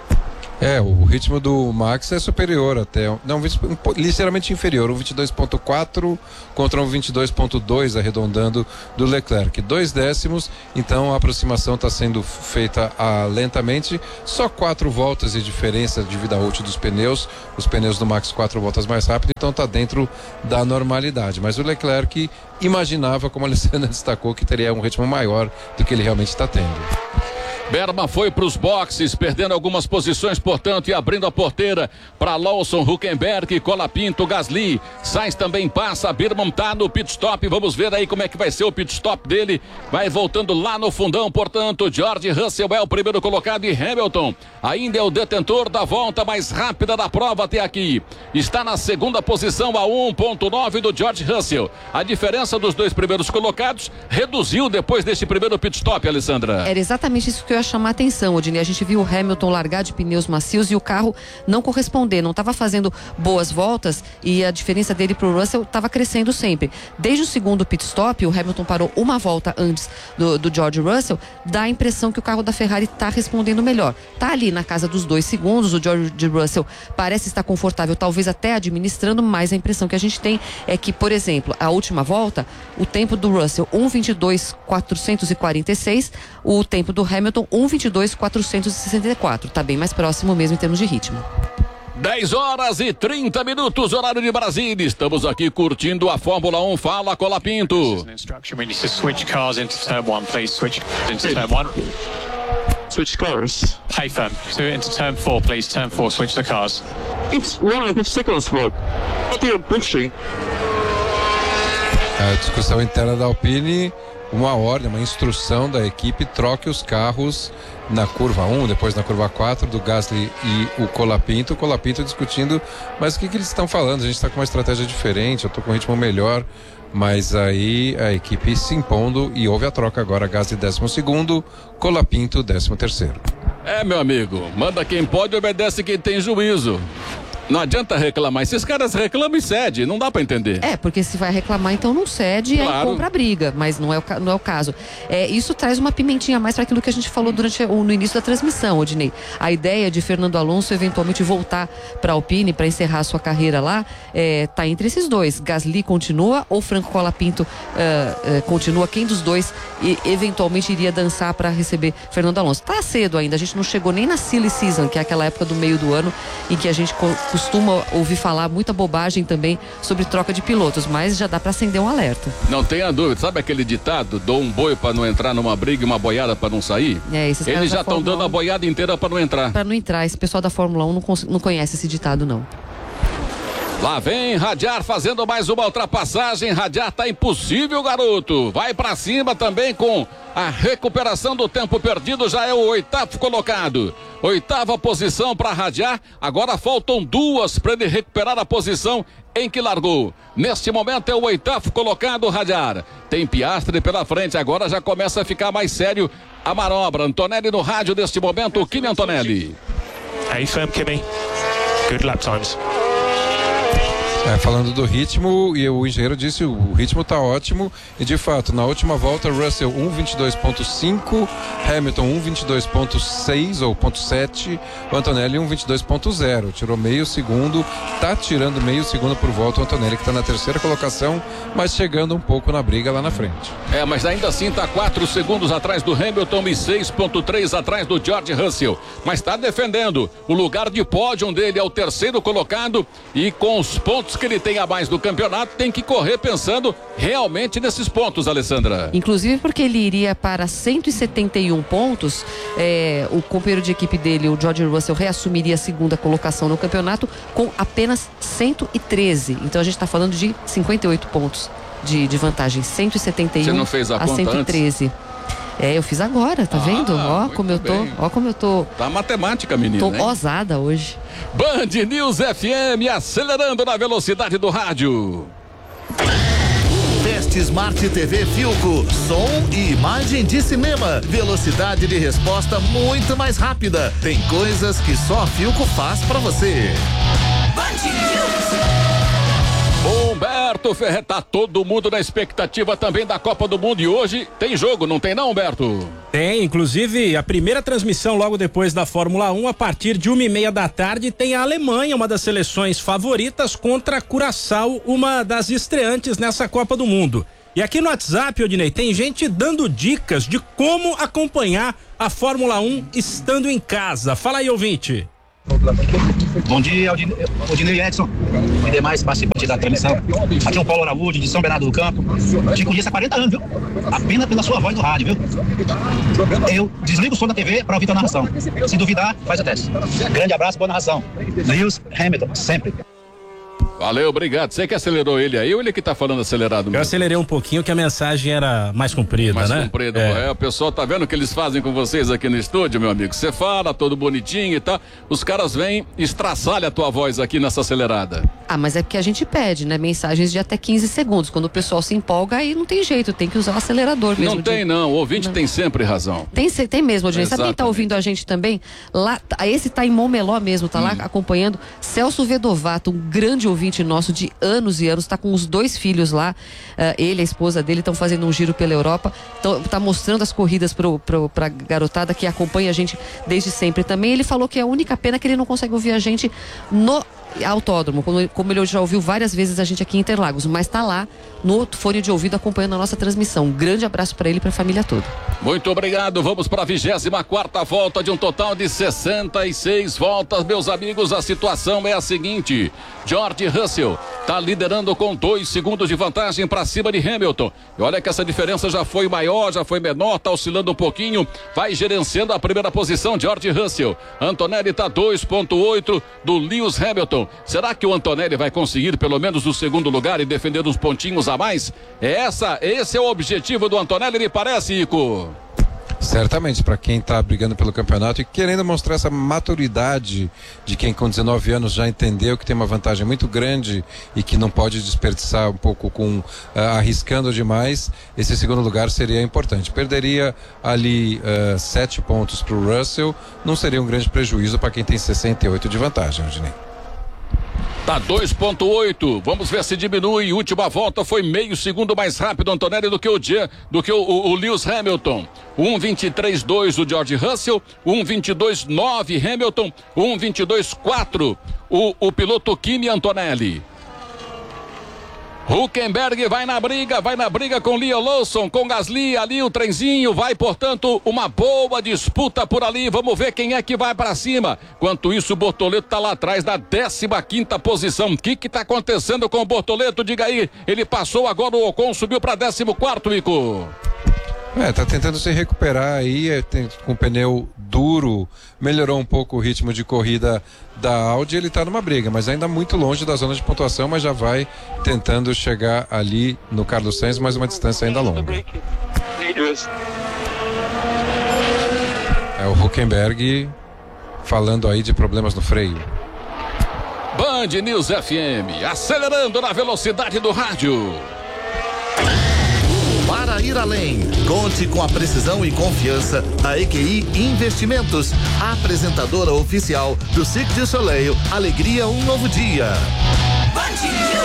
O ritmo do Max é superior até, não, ligeiramente inferior, um 22,4 contra um 22,2 arredondando do Leclerc, 2 décimos, então a aproximação está sendo feita lentamente, só 4 voltas de diferença de vida útil dos pneus, os pneus do Max 4 voltas mais rápido, então está dentro da normalidade, mas o Leclerc imaginava, como a Alessandra destacou, que teria um ritmo maior do que ele realmente está tendo. Berman foi para os boxes, perdendo algumas posições, portanto, e abrindo a porteira para Lawson, Hülkenberg, Colapinto, Gasly. Sainz também passa, Berman está no pit stop. Vamos ver aí como é que vai ser o pit stop dele. Vai voltando lá no fundão, portanto, George Russell é o primeiro colocado e Hamilton ainda é o detentor da volta mais rápida da prova até aqui. Está na 2ª posição a 1,9 do George Russell. A diferença dos 2 primeiros colocados reduziu depois deste primeiro pit stop, Alessandra. Era exatamente isso que eu ia chamar a atenção, Odinei. A gente viu o Hamilton largar de pneus macios e o carro não corresponder, não estava fazendo boas voltas e a diferença dele para o Russell estava crescendo sempre. Desde o 2º pit stop, o Hamilton parou uma volta antes do George Russell, dá a impressão que o carro da Ferrari está respondendo melhor. Está ali na casa dos 2 segundos, o George Russell parece estar confortável, talvez até administrando, mas a impressão que a gente tem é que, por exemplo, a última volta, o tempo do Russell 1,22,446, o tempo do Hamilton 1,22,464. Tá bem mais próximo mesmo em termos de ritmo. 10h30, horário de Brasília. Estamos aqui curtindo a Fórmula 1. Fala, Colapinto. Switch cars into turn 1, please. Switch into turn 1. Switch cars. Hey, firm. So into turn 4, please. Turn 4, switch the cars. It's one of signals work. What are you pushing? A discussão interna da Alpine, uma ordem, uma instrução da equipe, troque os carros na curva 1, depois na curva 4 do Gasly e o Colapinto discutindo, mas o que eles estão falando? A gente está com uma estratégia diferente, eu estou com um ritmo melhor, mas aí a equipe se impondo e houve a troca agora, Gasly 12º, Colapinto 13º. Meu amigo, manda quem pode, obedece quem tem juízo. Não adianta reclamar. Esses caras reclamam e cedem. Não dá pra entender. Porque se vai reclamar, então não cede, claro. Aí compra a briga. Mas não é o caso. Isso traz uma pimentinha a mais para aquilo que a gente falou no início da transmissão, Odinei. A ideia de Fernando Alonso eventualmente voltar para a Alpine para encerrar a sua carreira lá, tá entre esses dois. Gasly continua ou Franco Colapinto continua? Quem dos dois eventualmente iria dançar para receber Fernando Alonso? Tá cedo ainda. A gente não chegou nem na silly season, que é aquela época do meio do ano em que a gente costuma ouvir falar muita bobagem também sobre troca de pilotos, mas já dá para acender um alerta. Não tenha dúvida, sabe aquele ditado, dou um boi para não entrar numa briga e uma boiada para não sair? Eles já estão dando a boiada inteira para não entrar. Para não entrar, esse pessoal da Fórmula 1 não conhece esse ditado, não. Lá vem Radiar fazendo mais uma ultrapassagem. Radiar tá impossível, garoto. Vai pra cima também com a recuperação do tempo perdido. Já é o 8º colocado. 8ª posição para Radiar. Agora faltam 2 para ele recuperar a posição em que largou. Neste momento é o 8º colocado, Radiar. Tem Piastri pela frente. Agora já começa a ficar mais sério a manobra. Antonelli no rádio neste momento. O Kimi Antonelli. Hey, firm, Kimi. Good lap times. Falando do ritmo, e o engenheiro disse, o ritmo tá ótimo, e de fato, na última volta, Russell 1:22.5, Hamilton 1:22.6 ou 0.7, o Antonelli 1:22.0, tirou meio segundo, tá tirando meio segundo por volta o Antonelli, que tá na terceira colocação, mas chegando um pouco na briga lá na frente. Mas ainda assim tá 4 segundos atrás do Hamilton e 6.3 atrás do George Russell, mas tá defendendo o lugar de pódio dele, é o terceiro colocado, e com os pontos que ele tem a mais do campeonato, tem que correr pensando realmente nesses pontos, Alessandra. Inclusive porque ele iria para 171 pontos, o companheiro de equipe dele, o George Russell, reassumiria a segunda colocação no campeonato com apenas 113. Então a gente está falando de 58 pontos de vantagem, 171 Você não fez a conta 113. Antes? Eu fiz agora, tá vendo? Ó como eu tô. Tá matemática, menina. Tô ousada hoje. Band News FM, acelerando na velocidade do rádio. Teste Smart TV Philco, som e imagem de cinema, velocidade de resposta muito mais rápida. Tem coisas que só a Philco faz pra você. Band News. Humberto Ferreira, tá todo mundo na expectativa também da Copa do Mundo, e hoje tem jogo, não tem não, Humberto? Tem, inclusive a primeira transmissão logo depois da Fórmula 1, a partir de 1:30 da tarde, tem a Alemanha, uma das seleções favoritas, contra a Curaçao, uma das estreantes nessa Copa do Mundo. E aqui no WhatsApp, Odinei, tem gente dando dicas de como acompanhar a Fórmula 1 estando em casa. Fala aí, ouvinte. Bom dia, Odinei Edson e demais participantes da transmissão. Aqui é o Paulo Araújo, de São Bernardo do Campo. Te conheço há 40 anos, viu? Apenas pela sua voz no rádio, viu? Eu desligo o som da TV para ouvir a narração. Se duvidar, faz o teste. Grande abraço, boa narração. Lewis Hamilton, sempre. Valeu, obrigado. Você que acelerou ele aí ou ele que tá falando acelerado mesmo? Eu acelerei um pouquinho, que a mensagem era mais comprida, né? Mais comprida, o pessoal tá vendo o que eles fazem com vocês aqui no estúdio, meu amigo? Você fala, todo bonitinho e tal, os caras vêm e estraçalham a tua voz aqui nessa acelerada. Mas é porque a gente pede, né? Mensagens de até 15 segundos. Quando o pessoal se empolga, aí não tem jeito, tem que usar o acelerador mesmo. Não tem não, o ouvinte tem sempre razão. Tem mesmo, Odinei. Sabe quem tá ouvindo a gente também? Lá, esse tá em Momeló mesmo, tá lá acompanhando. Celso Vedovato, um grande ouvinte nosso de anos e anos, tá com os 2 filhos lá, ele e a esposa dele estão fazendo um giro pela Europa, tá mostrando as corridas pra garotada que acompanha a gente desde sempre também. Ele falou que a única pena é que ele não consegue ouvir a gente no autódromo, como ele já ouviu várias vezes a gente aqui em Interlagos, mas tá lá no fone de ouvido acompanhando a nossa transmissão. Um grande abraço para ele e para a família toda. Muito obrigado, vamos para a 24ª volta de um total de 66 voltas, meus amigos. A situação é a seguinte: George Russell tá liderando com 2 segundos de vantagem para cima de Hamilton, e olha que essa diferença já foi maior, já foi menor, tá oscilando um pouquinho, vai gerenciando a primeira posição George Russell. Antonelli tá 2.8 do Lewis Hamilton. Será que o Antonelli vai conseguir pelo menos o segundo lugar e defender uns pontinhos a mais? Esse é o objetivo do Antonelli, me parece, Ico? Certamente, para quem está brigando pelo campeonato e querendo mostrar essa maturidade de quem com 19 anos já entendeu que tem uma vantagem muito grande e que não pode desperdiçar um pouco arriscando demais, esse segundo lugar seria importante. Perderia ali 7 pontos para o Russell, não seria um grande prejuízo para quem tem 68 de vantagem, Rodinei. Tá 2.8, vamos ver se diminui. Última volta foi meio segundo mais rápido Antonelli do que o Lewis Hamilton. 1:23.2 o George Russell, 1:22.9 Hamilton, 1:22.4 o piloto Kimi Antonelli. Hülkenberg vai na briga com Liam Lawson, com Gasly ali, o trenzinho vai, portanto, uma boa disputa por ali. Vamos ver quem é que vai para cima. Enquanto isso, o Bortoleto tá lá atrás da 15ª posição. O que tá acontecendo com o Bortoleto? Diga aí, ele passou agora, o Ocon subiu para 14º, Ico. Tá tentando se recuperar aí, com pneu duro, melhorou um pouco o ritmo de corrida da Audi, ele tá numa briga, mas ainda muito longe da zona de pontuação, mas já vai tentando chegar ali no Carlos Sainz, mas uma distância ainda longa. É o Hülkenberg falando aí de problemas no freio. Band News FM, acelerando na velocidade do rádio. Para ir além, conte com a precisão e confiança da EQI Investimentos, a apresentadora oficial do Cirque du Soleil. Alegria, um novo dia.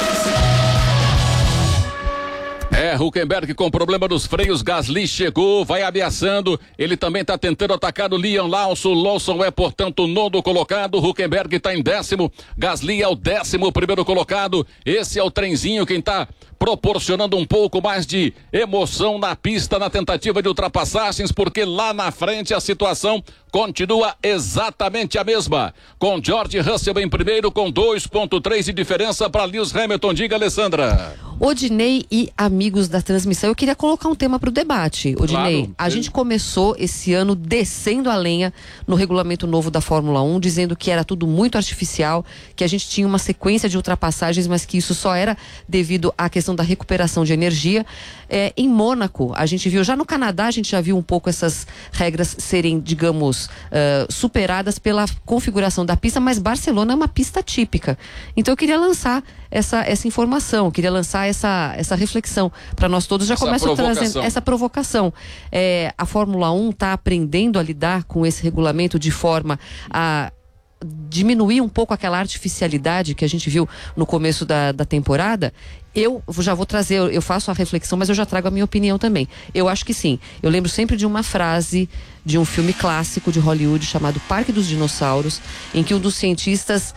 Hülkenberg com problema nos freios, Gasly chegou, vai ameaçando, ele também está tentando atacar o Liam Lawson é, portanto, o 9º colocado, Hülkenberg está em 10º, Gasly é o 11º colocado, esse é o trenzinho, quem está proporcionando um pouco mais de emoção na pista, na tentativa de ultrapassagens, porque lá na frente a situação continua exatamente a mesma, com George Russell em primeiro, com 2,3 de diferença para Lewis Hamilton. Diga, Alessandra. Odinei e amigos da transmissão, eu queria colocar um tema para o debate. Odinei, Claro. a gente começou esse ano descendo a lenha no regulamento novo da Fórmula 1, dizendo que era tudo muito artificial, que a gente tinha uma sequência de ultrapassagens, mas que isso só era devido à questão da recuperação de energia. Em Mônaco, a gente viu, já no Canadá a gente já viu um pouco essas regras serem, digamos, superadas pela configuração da pista, mas Barcelona é uma pista típica. Então eu queria lançar essa informação, queria lançar essa reflexão para nós todos. Já começo trazendo essa provocação. A Fórmula 1 está aprendendo a lidar com esse regulamento de forma a diminuir um pouco aquela artificialidade que a gente viu no começo da temporada. Eu já vou trazer, eu faço a reflexão, mas eu já trago a minha opinião também. Eu acho que sim. Eu lembro sempre de uma frase de um filme clássico de Hollywood chamado Parque dos Dinossauros, em que um dos cientistas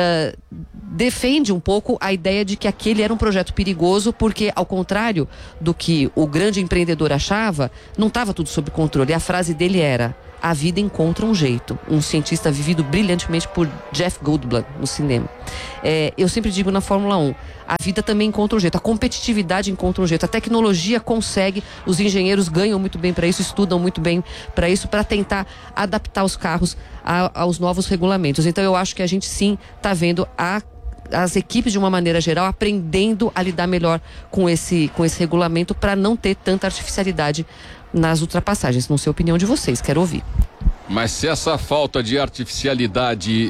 defende um pouco a ideia de que aquele era um projeto perigoso, porque, ao contrário do que o grande empreendedor achava, não estava tudo sob controle. E a frase dele era: a vida encontra um jeito. Um cientista vivido brilhantemente por Jeff Goldblum no cinema. Eu sempre digo na Fórmula 1, a vida também encontra um jeito, a competitividade encontra um jeito, a tecnologia consegue, os engenheiros ganham muito bem para isso, estudam muito bem para isso, para tentar adaptar os carros aos novos regulamentos. Então eu acho que a gente sim está vendo as equipes, de uma maneira geral, aprendendo a lidar melhor com esse regulamento, para não ter tanta artificialidade nas ultrapassagens. Não sei a opinião de vocês, quero ouvir. Mas se essa falta de artificialidade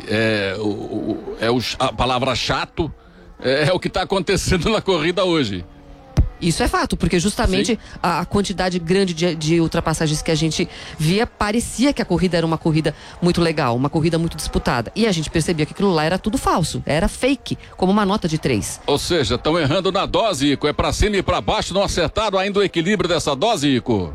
a palavra chato, é o que está acontecendo na corrida hoje. Isso é fato, porque justamente a quantidade grande de ultrapassagens que a gente via, parecia que a corrida era uma corrida muito legal, uma corrida muito disputada. E a gente percebia que aquilo lá era tudo falso, era fake, como uma nota de 3. Ou seja, estão errando na dose, Ico. É para cima e para baixo, não acertaram ainda o equilíbrio dessa dose, Ico.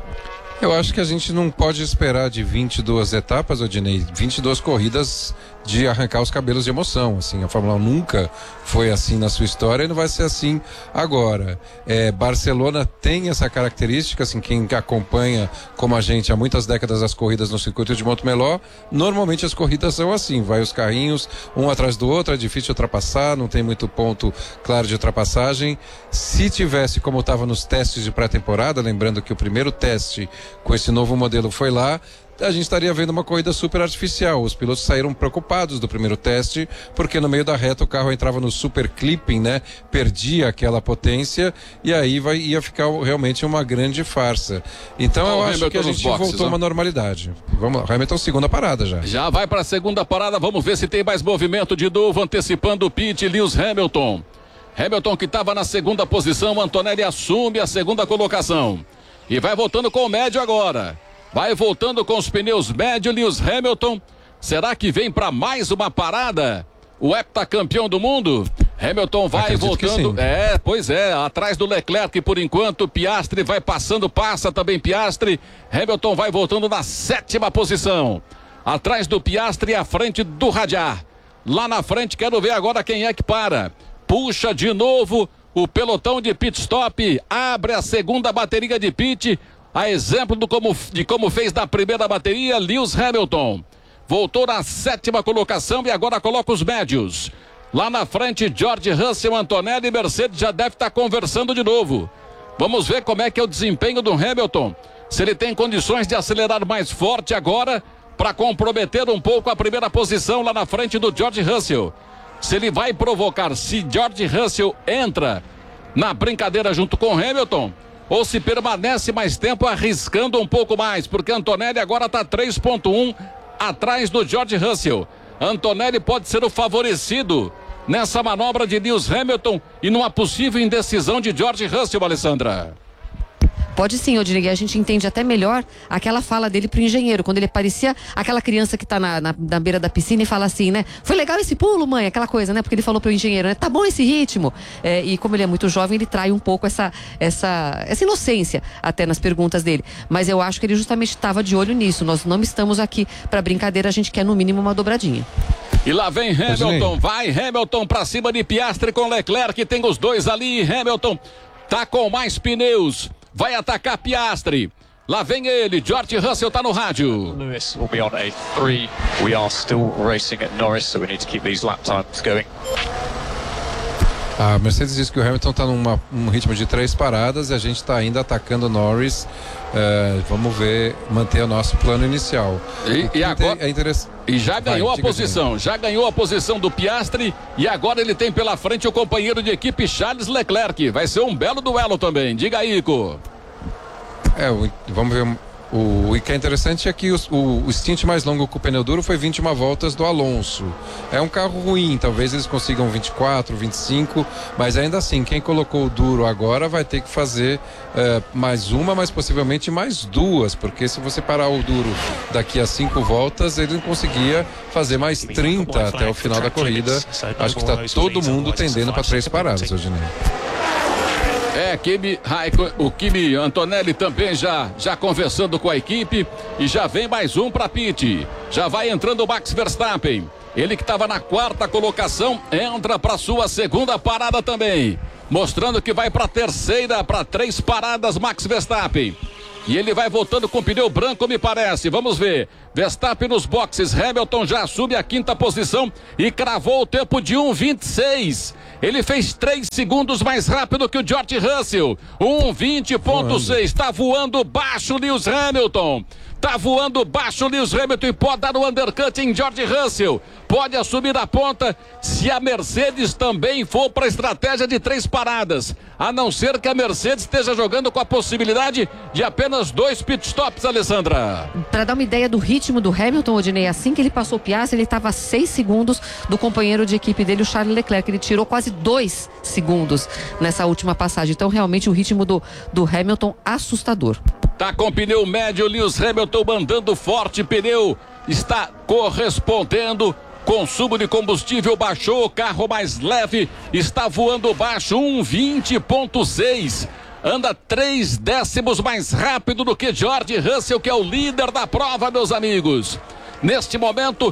Eu acho que a gente não pode esperar de 22 etapas, Odinei, 22 corridas de arrancar os cabelos de emoção. Assim, a Fórmula 1 nunca foi assim na sua história e não vai ser assim agora. Barcelona tem essa característica, assim, quem acompanha como a gente há muitas décadas as corridas no circuito de Montmeló, normalmente as corridas são assim, vai os carrinhos um atrás do outro, é difícil ultrapassar, não tem muito ponto claro de ultrapassagem. Se tivesse como estava nos testes de pré-temporada, lembrando que o primeiro teste com esse novo modelo foi lá, a gente estaria vendo uma corrida super artificial. Os pilotos saíram preocupados do primeiro teste, porque no meio da reta o carro entrava no super clipping, né? Perdia aquela potência e aí ia ficar realmente uma grande farsa. Então eu acho que a gente voltou a uma normalidade. Vamos lá, Hamilton, segunda parada já. Já vai para a segunda parada, vamos ver se tem mais movimento de novo, antecipando o pit, Lewis Hamilton. Hamilton, que estava na segunda posição, Antonelli assume a segunda colocação. E vai voltando com o médio agora. Vai voltando com os pneus médios, Lewis Hamilton. Será que vem para mais uma parada? O heptacampeão do mundo? Hamilton vai voltando. Pois é, atrás do Leclerc por enquanto. Piastri vai passando, passa também Piastri. Hamilton vai voltando na 7ª posição. Atrás do Piastri, à frente do Radiar. Lá na frente, quero ver agora quem é que para. Puxa de novo o pelotão de pit stop. Abre a segunda bateria de pit. A exemplo de como fez na primeira bateria, Lewis Hamilton. Voltou na 7ª colocação e agora coloca os médios. Lá na frente, George Russell, Antonelli e Mercedes já deve estar conversando de novo. Vamos ver como é que é o desempenho do Hamilton. Se ele tem condições de acelerar mais forte agora para comprometer um pouco a primeira posição lá na frente do George Russell. Se ele vai provocar, se George Russell entra na brincadeira junto com Hamilton, ou se permanece mais tempo arriscando um pouco mais, porque Antonelli agora está 3,1 atrás do George Russell. Antonelli pode ser o favorecido nessa manobra de Lewis Hamilton e numa possível indecisão de George Russell, Alessandra. Pode sim, Odinei, a gente entende até melhor aquela fala dele pro engenheiro, quando ele parecia aquela criança que tá na beira da piscina e fala assim, né? Foi legal esse pulo, mãe? Aquela coisa, né? Porque ele falou pro engenheiro, né? Tá bom esse ritmo? E como ele é muito jovem, ele trai um pouco essa inocência até nas perguntas dele. Mas eu acho que ele justamente estava de olho nisso. Nós não estamos aqui pra brincadeira, a gente quer no mínimo uma dobradinha. E lá vem Hamilton, vai Hamilton pra cima de Piastri com Leclerc, tem os dois ali, Hamilton tá com mais pneus, vai atacar Piastri. Lá vem ele, George Russell tá no rádio. Lewis will be on A3. We are still racing at Norris, so we need to keep these lap times going. A Mercedes diz que o Hamilton está num ritmo de 3 paradas e a gente está ainda atacando o Norris. Vamos ver, manter o nosso plano inicial. E agora é interessante. E já ganhou a posição, já ganhou a posição do Piastri e agora ele tem pela frente o companheiro de equipe Charles Leclerc. Vai ser um belo duelo também. Diga aí, Ico. Vamos ver. O que é interessante é que o stint mais longo com o pneu duro foi 21 voltas do Alonso. É um carro ruim, talvez eles consigam 24, 25, mas ainda assim, quem colocou o duro agora vai ter que fazer mais uma, mas possivelmente mais 2, porque se você parar o duro daqui a 5 voltas, ele não conseguia fazer mais 30 até o final da corrida. Acho que está todo mundo tendendo para 3 paradas, Odinei. O Kimi Antonelli também já conversando com a equipe e já vem mais um para pit. Já vai entrando o Max Verstappen. Ele que estava na 4ª colocação entra para sua 2ª parada também, mostrando que vai para a 3ª, para 3 paradas Max Verstappen. E ele vai voltando com pneu branco, me parece. Vamos ver. Verstappen nos boxes. Hamilton já assume a 5ª posição e cravou o tempo de 1:26. Ele fez 3 segundos mais rápido que o George Russell. 1:20.6. Está voando baixo Lewis Hamilton. Tá voando baixo Lewis Hamilton e pode dar o undercut em George Russell. Pode assumir a ponta se a Mercedes também for para a estratégia de 3 paradas. A não ser que a Mercedes esteja jogando com a possibilidade de apenas 2 pitstops, Alessandra. Para dar uma ideia do ritmo do Hamilton, Odinei, assim que ele passou o Piastri, ele estava a 6 segundos do companheiro de equipe dele, o Charles Leclerc. Ele tirou quase 2 segundos nessa última passagem. Então, realmente, o ritmo do Hamilton assustador. Tá com pneu médio, Lewis Hamilton mandando forte pneu, está correspondendo. Consumo de combustível baixou, o carro mais leve está voando baixo, 1:20.6. Anda 3 décimos mais rápido do que George Russell, que é o líder da prova, meus amigos. Neste momento,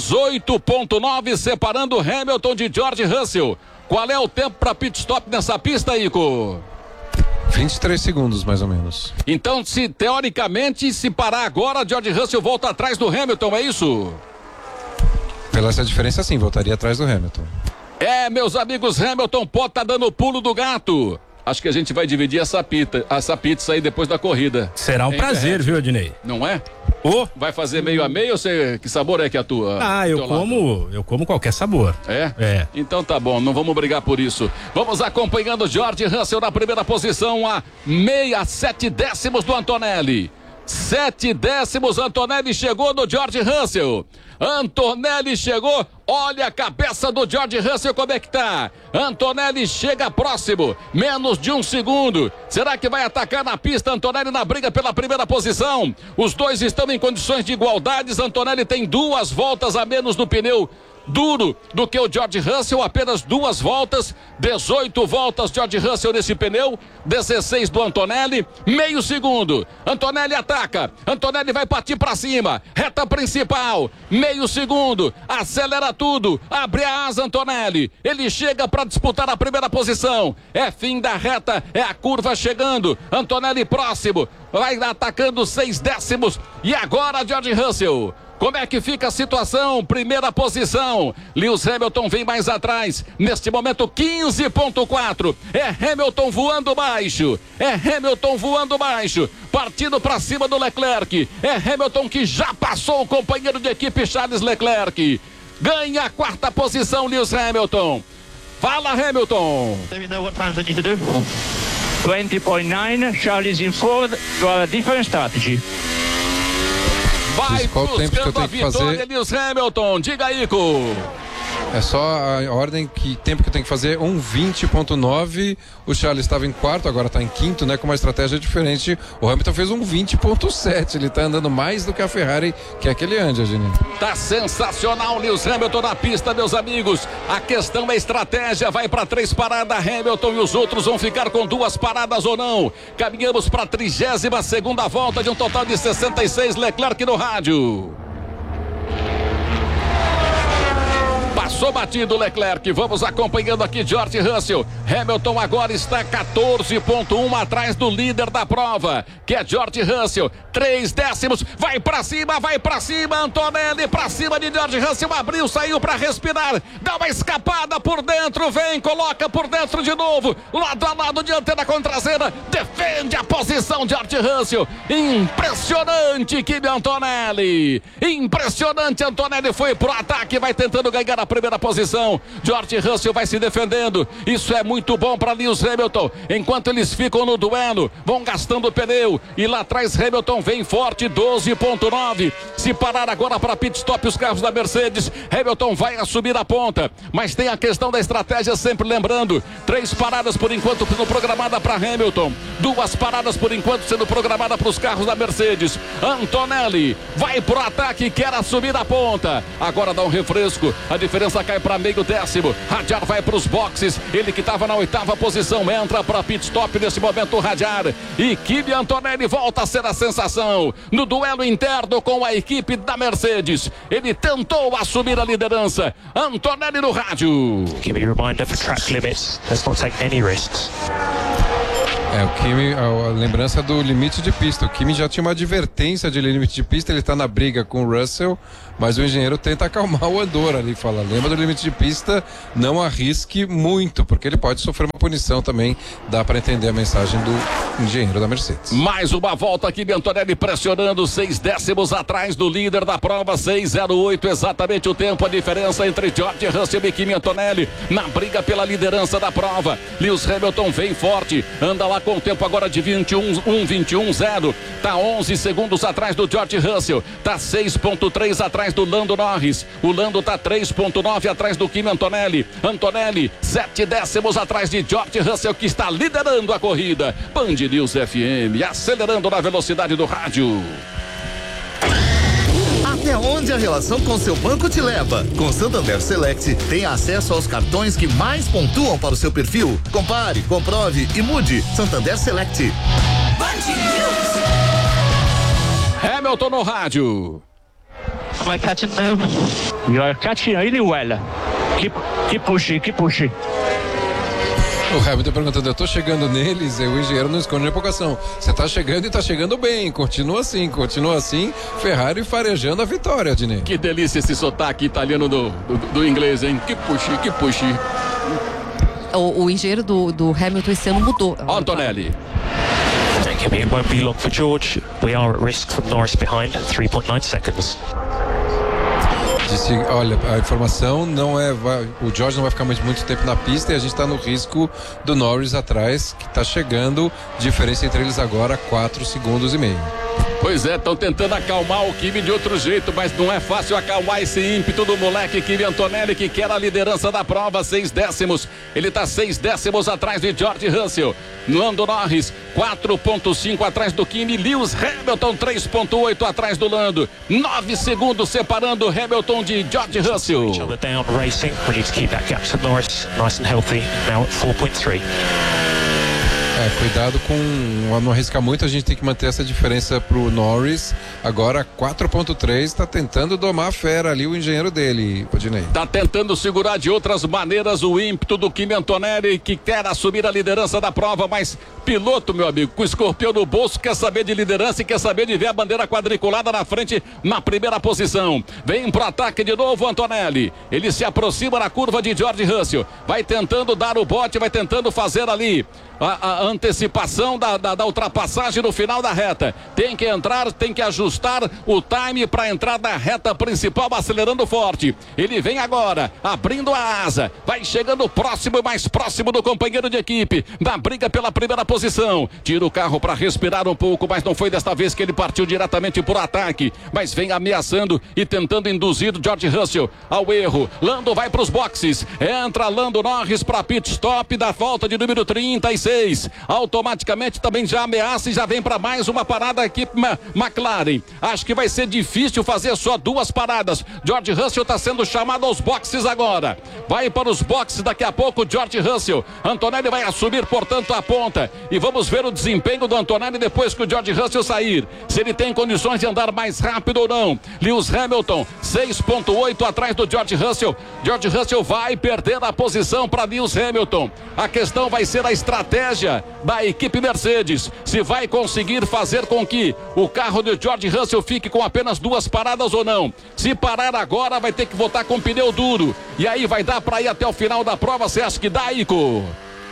18.9 separando Hamilton de George Russell. Qual é o tempo para pit stop nessa pista, Ico? 23 segundos, mais ou menos. Então, teoricamente, se parar agora, George Russell volta atrás do Hamilton, é isso? Pela essa diferença, sim, voltaria atrás do Hamilton. Meus amigos, Hamilton pode estar dando o pulo do gato. Acho que a gente vai dividir essa pizza aí depois da corrida. Será um prazer, viu, Odinei? Não é? Vai fazer meio a meio ou que sabor é que é a tua? Eu como qualquer sabor. É? Então tá bom, não vamos brigar por isso. Vamos acompanhando George Russell na primeira posição, a 7 décimos do Antonelli. 7 décimos, Antonelli chegou no George Russell. Antonelli chegou, olha a cabeça do George Russell como é que tá. Antonelli chega próximo, menos de 1 segundo. Será que vai atacar na pista? Antonelli na briga pela primeira posição. Os dois estão em condições de igualdades. Antonelli tem 2 voltas a menos no pneu duro do que o George Russell, apenas 2 voltas, 18 voltas George Russell nesse pneu, 16 do Antonelli, meio segundo. Antonelli ataca, Antonelli vai partir para cima, reta principal, meio segundo, acelera tudo, abre a asa Antonelli, ele chega para disputar a primeira posição, é fim da reta, é a curva chegando, Antonelli próximo, vai atacando 6 décimos, e agora George Russell. Como é que fica a situação? Primeira posição. Lewis Hamilton vem mais atrás. Neste momento, 15.4. É Hamilton voando baixo. É Hamilton voando baixo. Partindo para cima do Leclerc. É Hamilton que já passou o companheiro de equipe Charles Leclerc. Ganha a 4ª posição, Lewis Hamilton. Fala, Hamilton. 20.9. Charles in fourth. You have a different strategy. Vai buscando a vitória, Lewis Hamilton. Diga aí, Ico. É só a ordem que tempo que eu tenho que fazer, 1:20.9. O Charles estava em quarto, agora está em quinto, né? Com uma estratégia diferente. O Hamilton fez 1:20.7. Ele está andando mais do que a Ferrari quer que ele ande, Adinei. Tá sensacional, Lewis Hamilton na pista, meus amigos. A questão é estratégia. Vai para 3 paradas Hamilton e os outros vão ficar com 2 paradas ou não. Caminhamos para a 32ª volta de um total de 66. Leclerc no rádio. Passou batido Leclerc, vamos acompanhando aqui George Russell. Hamilton agora está 14.1 atrás do líder da prova, que é George Russell. 3 décimos, vai pra cima, Antonelli pra cima de George Russell, abriu, saiu pra respirar, dá uma escapada por dentro, vem, coloca por dentro de novo, lado a lado, dianteira com traseira, defende a posição George Russell. Impressionante, Kimi Antonelli, impressionante, Antonelli foi pro ataque, vai tentando ganhar a primeira posição. George Russell vai se defendendo. Isso é muito bom para Lewis Hamilton. Enquanto eles ficam no duelo, vão gastando pneu. E lá atrás Hamilton vem forte, 12.9. Se parar agora para pit stop os carros da Mercedes, Hamilton vai assumir a ponta. Mas tem a questão da estratégia, sempre lembrando. 3 paradas por enquanto sendo programada para Hamilton. 2 paradas por enquanto sendo programada para os carros da Mercedes. Antonelli vai pro ataque, quer assumir a ponta. Agora dá um refresco. A diferença cai para meio décimo. Hadjar vai para os boxes. Ele que estava na 8ª posição entra para pit stop nesse momento. Hadjar e Kimi Antonelli volta a ser a sensação no duelo interno com a equipe da Mercedes. Ele tentou assumir a liderança. Antonelli no rádio. Give me a reminder for track limits. Let's not take any risks. O Kimi, a lembrança do limite de pista. O Kimi já tinha uma advertência de limite de pista, ele está na briga com o Russell, mas o engenheiro tenta acalmar o Andor ali, fala, lembra do limite de pista, não arrisque muito, porque ele pode sofrer uma punição também, dá para entender a mensagem do engenheiro da Mercedes. Mais uma volta aqui, Antonelli pressionando, 6 décimos atrás do líder da prova, 6:08, exatamente o tempo, a diferença entre George Russell e Kimi Antonelli, na briga pela liderança da prova. Lewis Hamilton vem forte, anda lá com o tempo agora de 21:0, tá 11 segundos atrás do George Russell, tá 6.3 atrás do Lando Norris, o Lando tá 3.9 atrás do Kimi Antonelli, 7 décimos atrás de George Russell, que está liderando a corrida. Band News FM, acelerando na velocidade do rádio. Até onde a relação com seu banco te leva? Com Santander Select, tem acesso aos cartões que mais pontuam para o seu perfil. Compare, comprove e mude. Santander Select. Hamilton no rádio. Am I catching them? You are catching really well. Keep pushing. O Hamilton perguntando, eu tô chegando neles, e o engenheiro não esconde a empolgação. Você tá chegando e tá chegando bem, continua assim, Ferrari farejando a vitória, Adinei. Que delícia esse sotaque italiano do inglês, hein? Que puxe. O engenheiro do Hamilton esse ano mudou. Antonelli. It won't be long for George. We are at risk from Norris behind, 3.9 seconds. Disse, olha, a informação não é, o George não vai ficar muito tempo na pista e a gente está no risco do Norris atrás, que está chegando, diferença entre eles agora 4,5 segundos. Pois é, estão tentando acalmar o Kimi de outro jeito, mas não é fácil acalmar esse ímpeto do moleque Kimi Antonelli, que quer a liderança da prova, 6 décimos. Ele está 6 décimos atrás de George Russell. Lando Norris, 4.5 atrás do Kimi. Lewis Hamilton, 3.8 atrás do Lando. 9 segundos separando Hamilton de George Russell. Down racing. We need to keep that gap to Norris nice and healthy. Now at 4.3. Cuidado com não arriscar muito, a gente tem que manter essa diferença pro Norris. Agora 4.3, está tentando domar a fera ali o engenheiro dele, Odinei. Tá tentando segurar de outras maneiras o ímpeto do Kimi Antonelli, que quer assumir a liderança da prova, mas piloto, meu amigo, com o escorpião no bolso, quer saber de liderança e quer saber de ver a bandeira quadriculada na frente, na primeira posição. Vem pro ataque de novo Antonelli, ele se aproxima na curva de George Russell, vai tentando dar o bote, vai tentando fazer ali a antecipação da ultrapassagem no final da reta. Tem que entrar, tem que ajustar o time para entrar na reta principal, acelerando forte. Ele vem agora, abrindo a asa, vai chegando próximo e mais próximo do companheiro de equipe, na briga pela primeira posição. Tira o carro para respirar um pouco, mas não foi desta vez que ele partiu diretamente por ataque, mas vem ameaçando e tentando induzir o George Russell ao erro. Lando vai para os boxes, entra Lando Norris para pit stop da volta de número 36. Automaticamente também já ameaça e já vem para mais uma parada aqui McLaren. Acho que vai ser difícil fazer só 2 paradas. George Russell está sendo chamado aos boxes agora. Vai para os boxes daqui a pouco George Russell. Antonelli vai assumir, portanto, a ponta. E vamos ver o desempenho do Antonelli depois que o George Russell sair. Se ele tem condições de andar mais rápido ou não. Lewis Hamilton, 6.8 atrás do George Russell. George Russell vai perder a posição para Lewis Hamilton. A questão vai ser a estratégia da equipe Mercedes. Se vai conseguir fazer com que o carro do George Russell fique com apenas 2 paradas ou não. Se parar agora, vai ter que voltar com pneu duro. E aí vai dar para ir até o final da prova. Você acha que dá, Ico?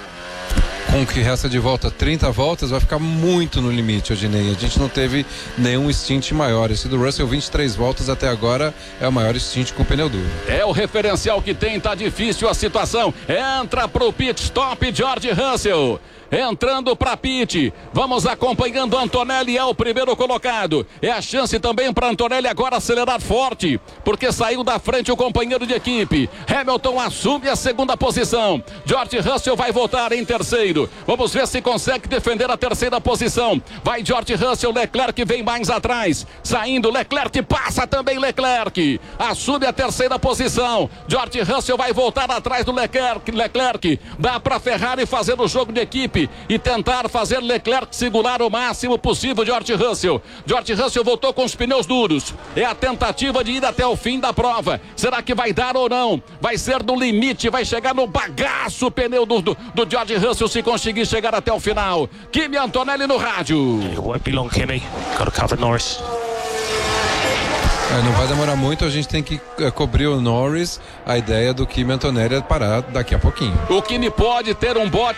Com o que resta de volta, 30 voltas, vai ficar muito no limite, Odinei. A gente não teve nenhum stint maior. Esse do Russell, 23 voltas até agora, é o maior stint com pneu duro. É o referencial que tem, tá difícil a situação. Entra pro pit stop George Russell. Entrando para pit, vamos acompanhando Antonelli, é o primeiro colocado. É a chance também para Antonelli agora acelerar forte, porque saiu da frente o companheiro de equipe. Hamilton assume a segunda posição. George Russell vai voltar em terceiro. Vamos ver se consegue defender a terceira posição. Vai George Russell, Leclerc vem mais atrás. Saindo, Leclerc passa também Leclerc. Assume a terceira posição. George Russell vai voltar atrás do Leclerc. Dá para Ferrari fazer o jogo de equipe e tentar fazer Leclerc segurar o máximo possível George Russell. George Russell voltou com os pneus duros. É a tentativa de ir até o fim da prova. Será que vai dar ou não? Vai ser no limite, vai chegar no bagaço o pneu do George Russell se conseguir chegar até o final. Kimi Antonelli no rádio. It won't be long, Kimi. Got to cover Norris. Não vai demorar muito, a gente tem que cobrir o Norris. A ideia do Kimi Antonelli é parar daqui a pouquinho. O Kimi pode ter um bote